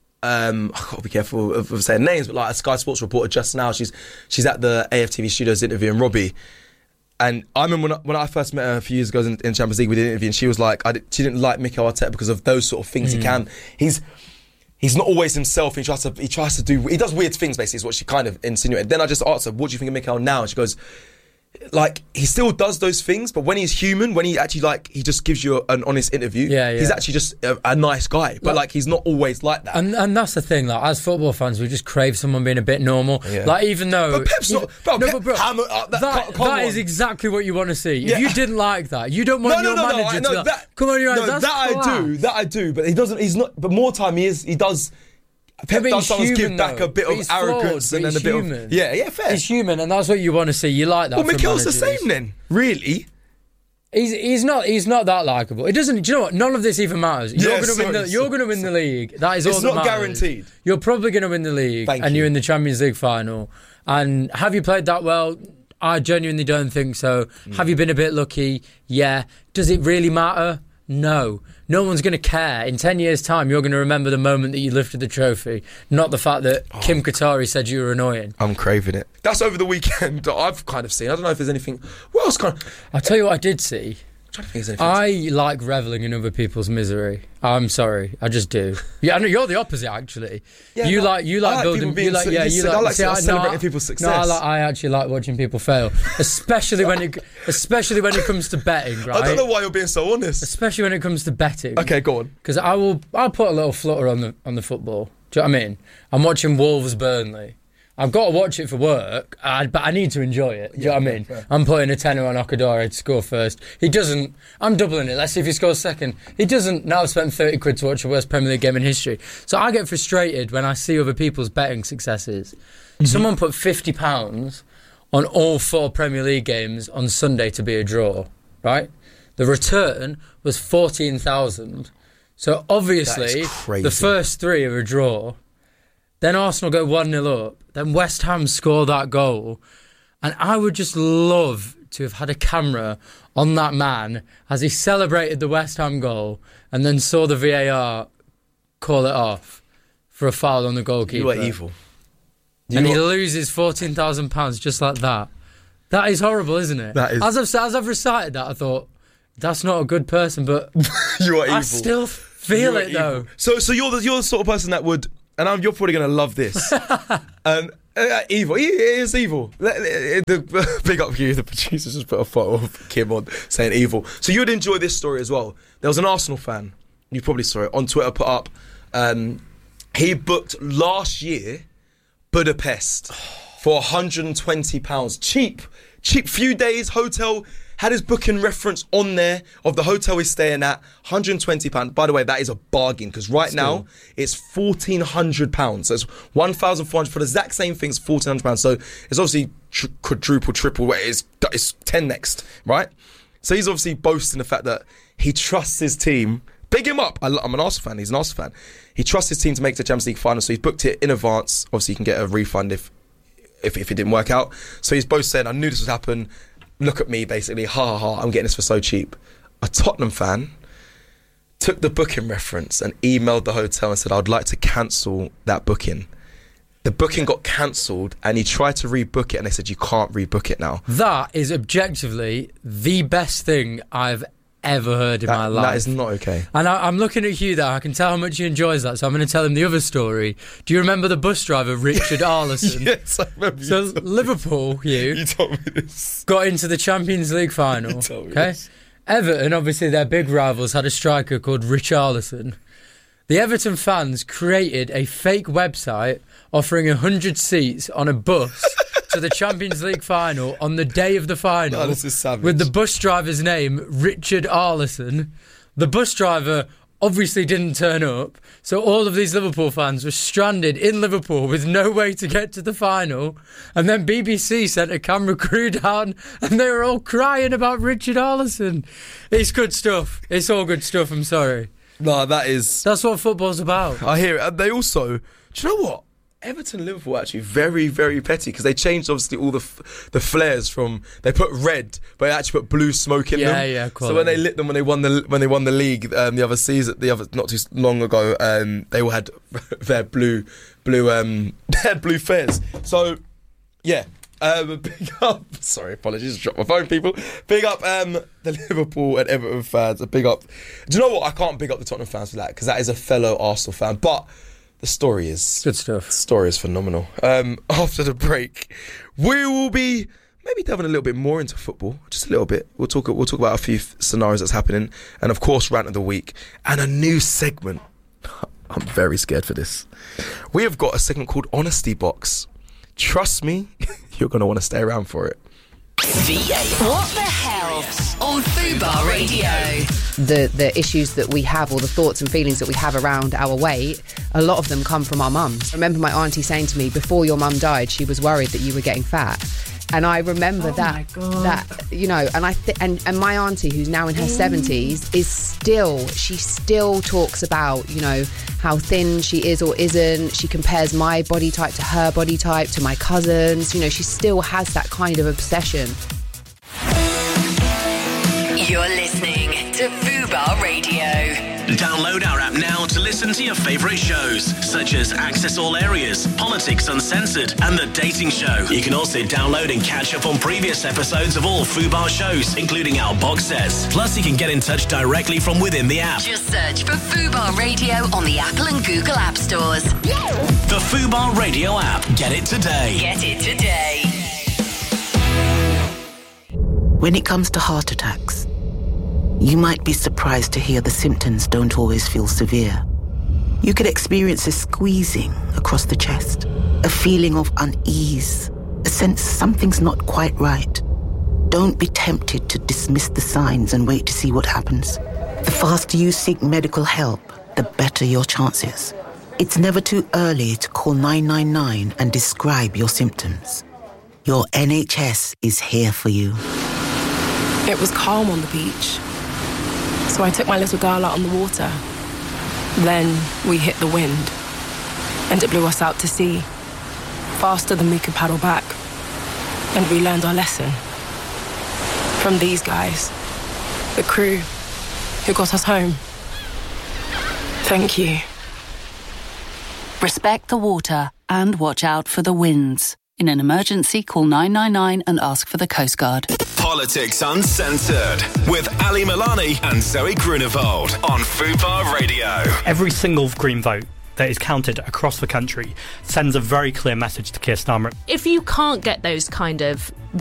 Um, I've got to be careful of, of saying names, but like a Sky Sports reporter just now, she's she's at the A F T V studios interviewing Robbie. And I remember when I, when I first met her a few years ago in, in Champions League, we did an interview, and she was like, I did, she didn't like Mikel Arteta because of those sort of things he
Mm.
can. He's he's not always himself. He tries to he tries to do he does weird things. Basically, is what she kind of insinuated. Then I just asked her, "What do you think of Mikel now?" And she goes, like he still does those things, but when he's human, when he actually like he just gives you a, an honest interview,
Yeah, yeah.
he's actually just a, a nice guy. But
Like-
like he's not always like that.
And and that's the thing, like as football fans, we just crave someone being a bit normal.
Yeah.
Like even though,
But Pep's not- bro,
no,
Pep
but bro,
hammer up that-
that,
come- come
that
on.
is exactly what you want to see.
Yeah.
If you didn't like that, you don't want
no,
your
no, no, no,
manager
I
to
know
be like,
that.
come on, you're right.
No,
That's
that I
class."
do, that I do. But he doesn't. He's not. But more time he is. He does. Pep
but
does
he's
sometimes
human,
give back
though.
a bit
But
of
he's flawed,
arrogance
but
and then
he's
a bit
human.
of yeah, yeah, fair.
He's human, and that's what you want to see. You like that.
Well,
from
Mikel's the
managers.
same then, really.
He's he's not he's not that likable. It doesn't. Do you know what? None of this even matters. You're
Yeah,
going to win
sorry,
the. You're
sorry,
going to win the league. That is
It's
all that
not
matters.
guaranteed.
You're probably going to win the league,
Thank
and
you.
you're in the Champions League final. And have you played that well? I genuinely don't think so.
Mm.
Have you been a bit lucky? Yeah. Does it really matter? No. No one's going to care. In ten years' time, you're going to remember the moment that you lifted the trophy, not the fact that
Oh.
Kim Qatari said you were annoying.
I'm craving it. That's over the weekend that I've kind of seen. I don't know if there's anything. What else kind of?
I'll tell you what I did see.
trying to think of anything.
I like revelling in other people's misery. I'm sorry, I just do. Yeah, I know you're the opposite actually.
Yeah,
you
no,
like you
I
like
like
building.
people being
You like
so-
yeah.
you
You
said-
like
I like
see, I-
celebrating
no, I-
people's
No, I,
success.
like, I actually like watching people fail, especially when it especially when it comes to betting. Right.
I don't know why you're being so honest.
Especially when it comes to betting.
Okay, go on.
Because I will, I'll put a little flutter on the on the football. Do you know what I mean? I'm watching Wolves Burnley. I've got to watch it for work, I, but I need to enjoy it. Do you
Yeah,
know what I
yeah,
mean?
fair.
I'm putting a tenner on Okadori to score first. He doesn't. I'm doubling it. Let's see if he scores second. He doesn't. Now I've spent thirty quid to watch the worst Premier League game in history. So I get frustrated when I see other people's betting successes.
Mm-hmm.
Someone put fifty pounds on all four Premier League games on Sunday to be a draw, right? The return was fourteen thousand. So obviously,
That is crazy.
the first three are a draw. Then Arsenal go one nil up. Then West Ham score that goal. And I would just love to have had a camera on that man as he celebrated the West Ham goal and then saw the V A R call it off for a foul on the goalkeeper.
You are evil. You
and
are-
he loses fourteen thousand pounds just like that. That is horrible, isn't it?
That is-
As I've, as I've recited that, I thought, that's not a good person, but
You are evil.
I still feel
You are
it, though.
evil. So, so you're the you're the sort of person that would, and I'm, you're probably going to love this. and uh, evil, he is evil. Let- let- the- Big up you. The producers just put a photo of Kim on saying evil. So you'd enjoy this story as well. There was an Arsenal fan. You probably saw it on Twitter. Put up. Um, he booked last year Budapest for one hundred twenty pounds. Cheap, cheap. Few days hotel. Had his booking reference on there of the hotel he's staying at, one hundred twenty pounds. By the way, that is a bargain because right
Still.
now it's fourteen hundred pounds. So it's one thousand four hundred for the exact same thing. It's fourteen hundred pounds. So it's obviously tr- quadruple, triple. It's, it's ten next, right? So he's obviously boasting the fact that he trusts his team. Big him up. I, lo- I'm an Arsenal fan. He's an Arsenal fan. He trusts his team to make the Champions League final. So he's booked it in advance. Obviously, you can get a refund if if, if it didn't work out. So he's both saying, I knew this would happen. Look at me, basically. Ha ha ha. I'm getting this for so cheap. A Tottenham fan took the booking reference and emailed the hotel and said, I'd like to cancel that booking. The booking got cancelled and he tried to rebook it and they said, you can't rebook it now.
That is objectively the best thing I've ever heard in
That-
my life.
that is not okay.
And I, I'm looking at Hugh there. I can tell how much he enjoys that. So I'm going to tell him the other story. Do you remember the bus driver, Richard Arlison?
Yes, I remember.
So Liverpool, Hugh,
You told me this.
got into the Champions League final.
You told me
Okay,
this.
Everton, obviously their big rivals, had a striker called Richarlison. The Everton fans created a fake website offering one hundred seats on a bus to the Champions League final on the day of the final.
Oh, this is savage.
With the bus driver's name, Richard Arlison. The bus driver obviously didn't turn up, so all of these Liverpool fans were stranded in Liverpool with no way to get to the final. And then B B C sent a camera crew down and they were all crying about Richard Arlison. It's good stuff. It's all good stuff, I'm sorry.
No, that is...
That's what football's about.
I hear it. And they also... Do you know what? Everton and Liverpool are actually very, very petty because they changed obviously all the f- the flares from they put red, but they actually put blue smoke in
Yeah,
them.
yeah,
So
quality.
when they lit them when they won the when they won the league um, the other season, the other not too long ago, um, they all had their blue blue um they had blue flares. So yeah. Um, big up, sorry, apologies, dropped my phone, people. Big up um, the Liverpool and Everton fans. A big up. Do you know what? I can't big up the Tottenham fans for that because that is a fellow Arsenal fan. But the story is
good stuff.
The story is phenomenal. Um, after the break, we will be maybe delving a little bit more into football, just a little bit. We'll talk. We'll talk about a few scenarios that's happening, and of course, rant of the week and a new segment. I'm very scared for this. We have got a segment called Honesty Box. Trust me, you're going to want to stay around for it.
V A R. What the hell? On Fubar Radio.
The the issues that we have, or the thoughts and feelings that we have around our weight, a lot of them come from our mums. I remember my auntie saying to me, before your mum died, she was worried that you were getting fat. And I remember
Oh
that,
my God.
that you know, and I th- and and my auntie, who's now in her seventies, is still she still talks about, you know, how thin she is or isn't. She compares my body type to her body type, to my cousins. You know, she still has that kind of obsession.
You're listening to Fubar Radio.
Download our app now to listen to your favourite shows, such as Access All Areas, Politics Uncensored, and The Dating Show. You can also download and catch up on previous episodes of all Fubar shows, including our box sets. Plus, you can get in touch directly from within the app.
Just search for Fubar Radio on the Apple and Google App Stores.
The Fubar Radio app. Get it today.
Get it today.
When it comes to heart attacks, you might be surprised to hear the symptoms don't always feel severe. You could experience a squeezing across the chest, a feeling of unease, a sense something's not quite right. Don't be tempted to dismiss the signs and wait to see what happens. The faster you seek medical help, the better your chances. It's never too early to call nine nine nine and describe your symptoms. Your N H S is here for you.
It was calm on the beach, so I took my little girl out on the water. Then we hit the wind, and it blew us out to sea, faster than we could paddle back. And we learned our lesson. From these guys, the crew, who got us home. Thank you.
Respect the water and watch out for the winds. In an emergency, call nine nine nine and ask for the Coast Guard.
Politics Uncensored with Ali Milani and Zoe Grunewald on Fubar Radio.
Every single Green vote that is counted across the country sends a very clear message to Keir Starmer.
If you can't get those kind of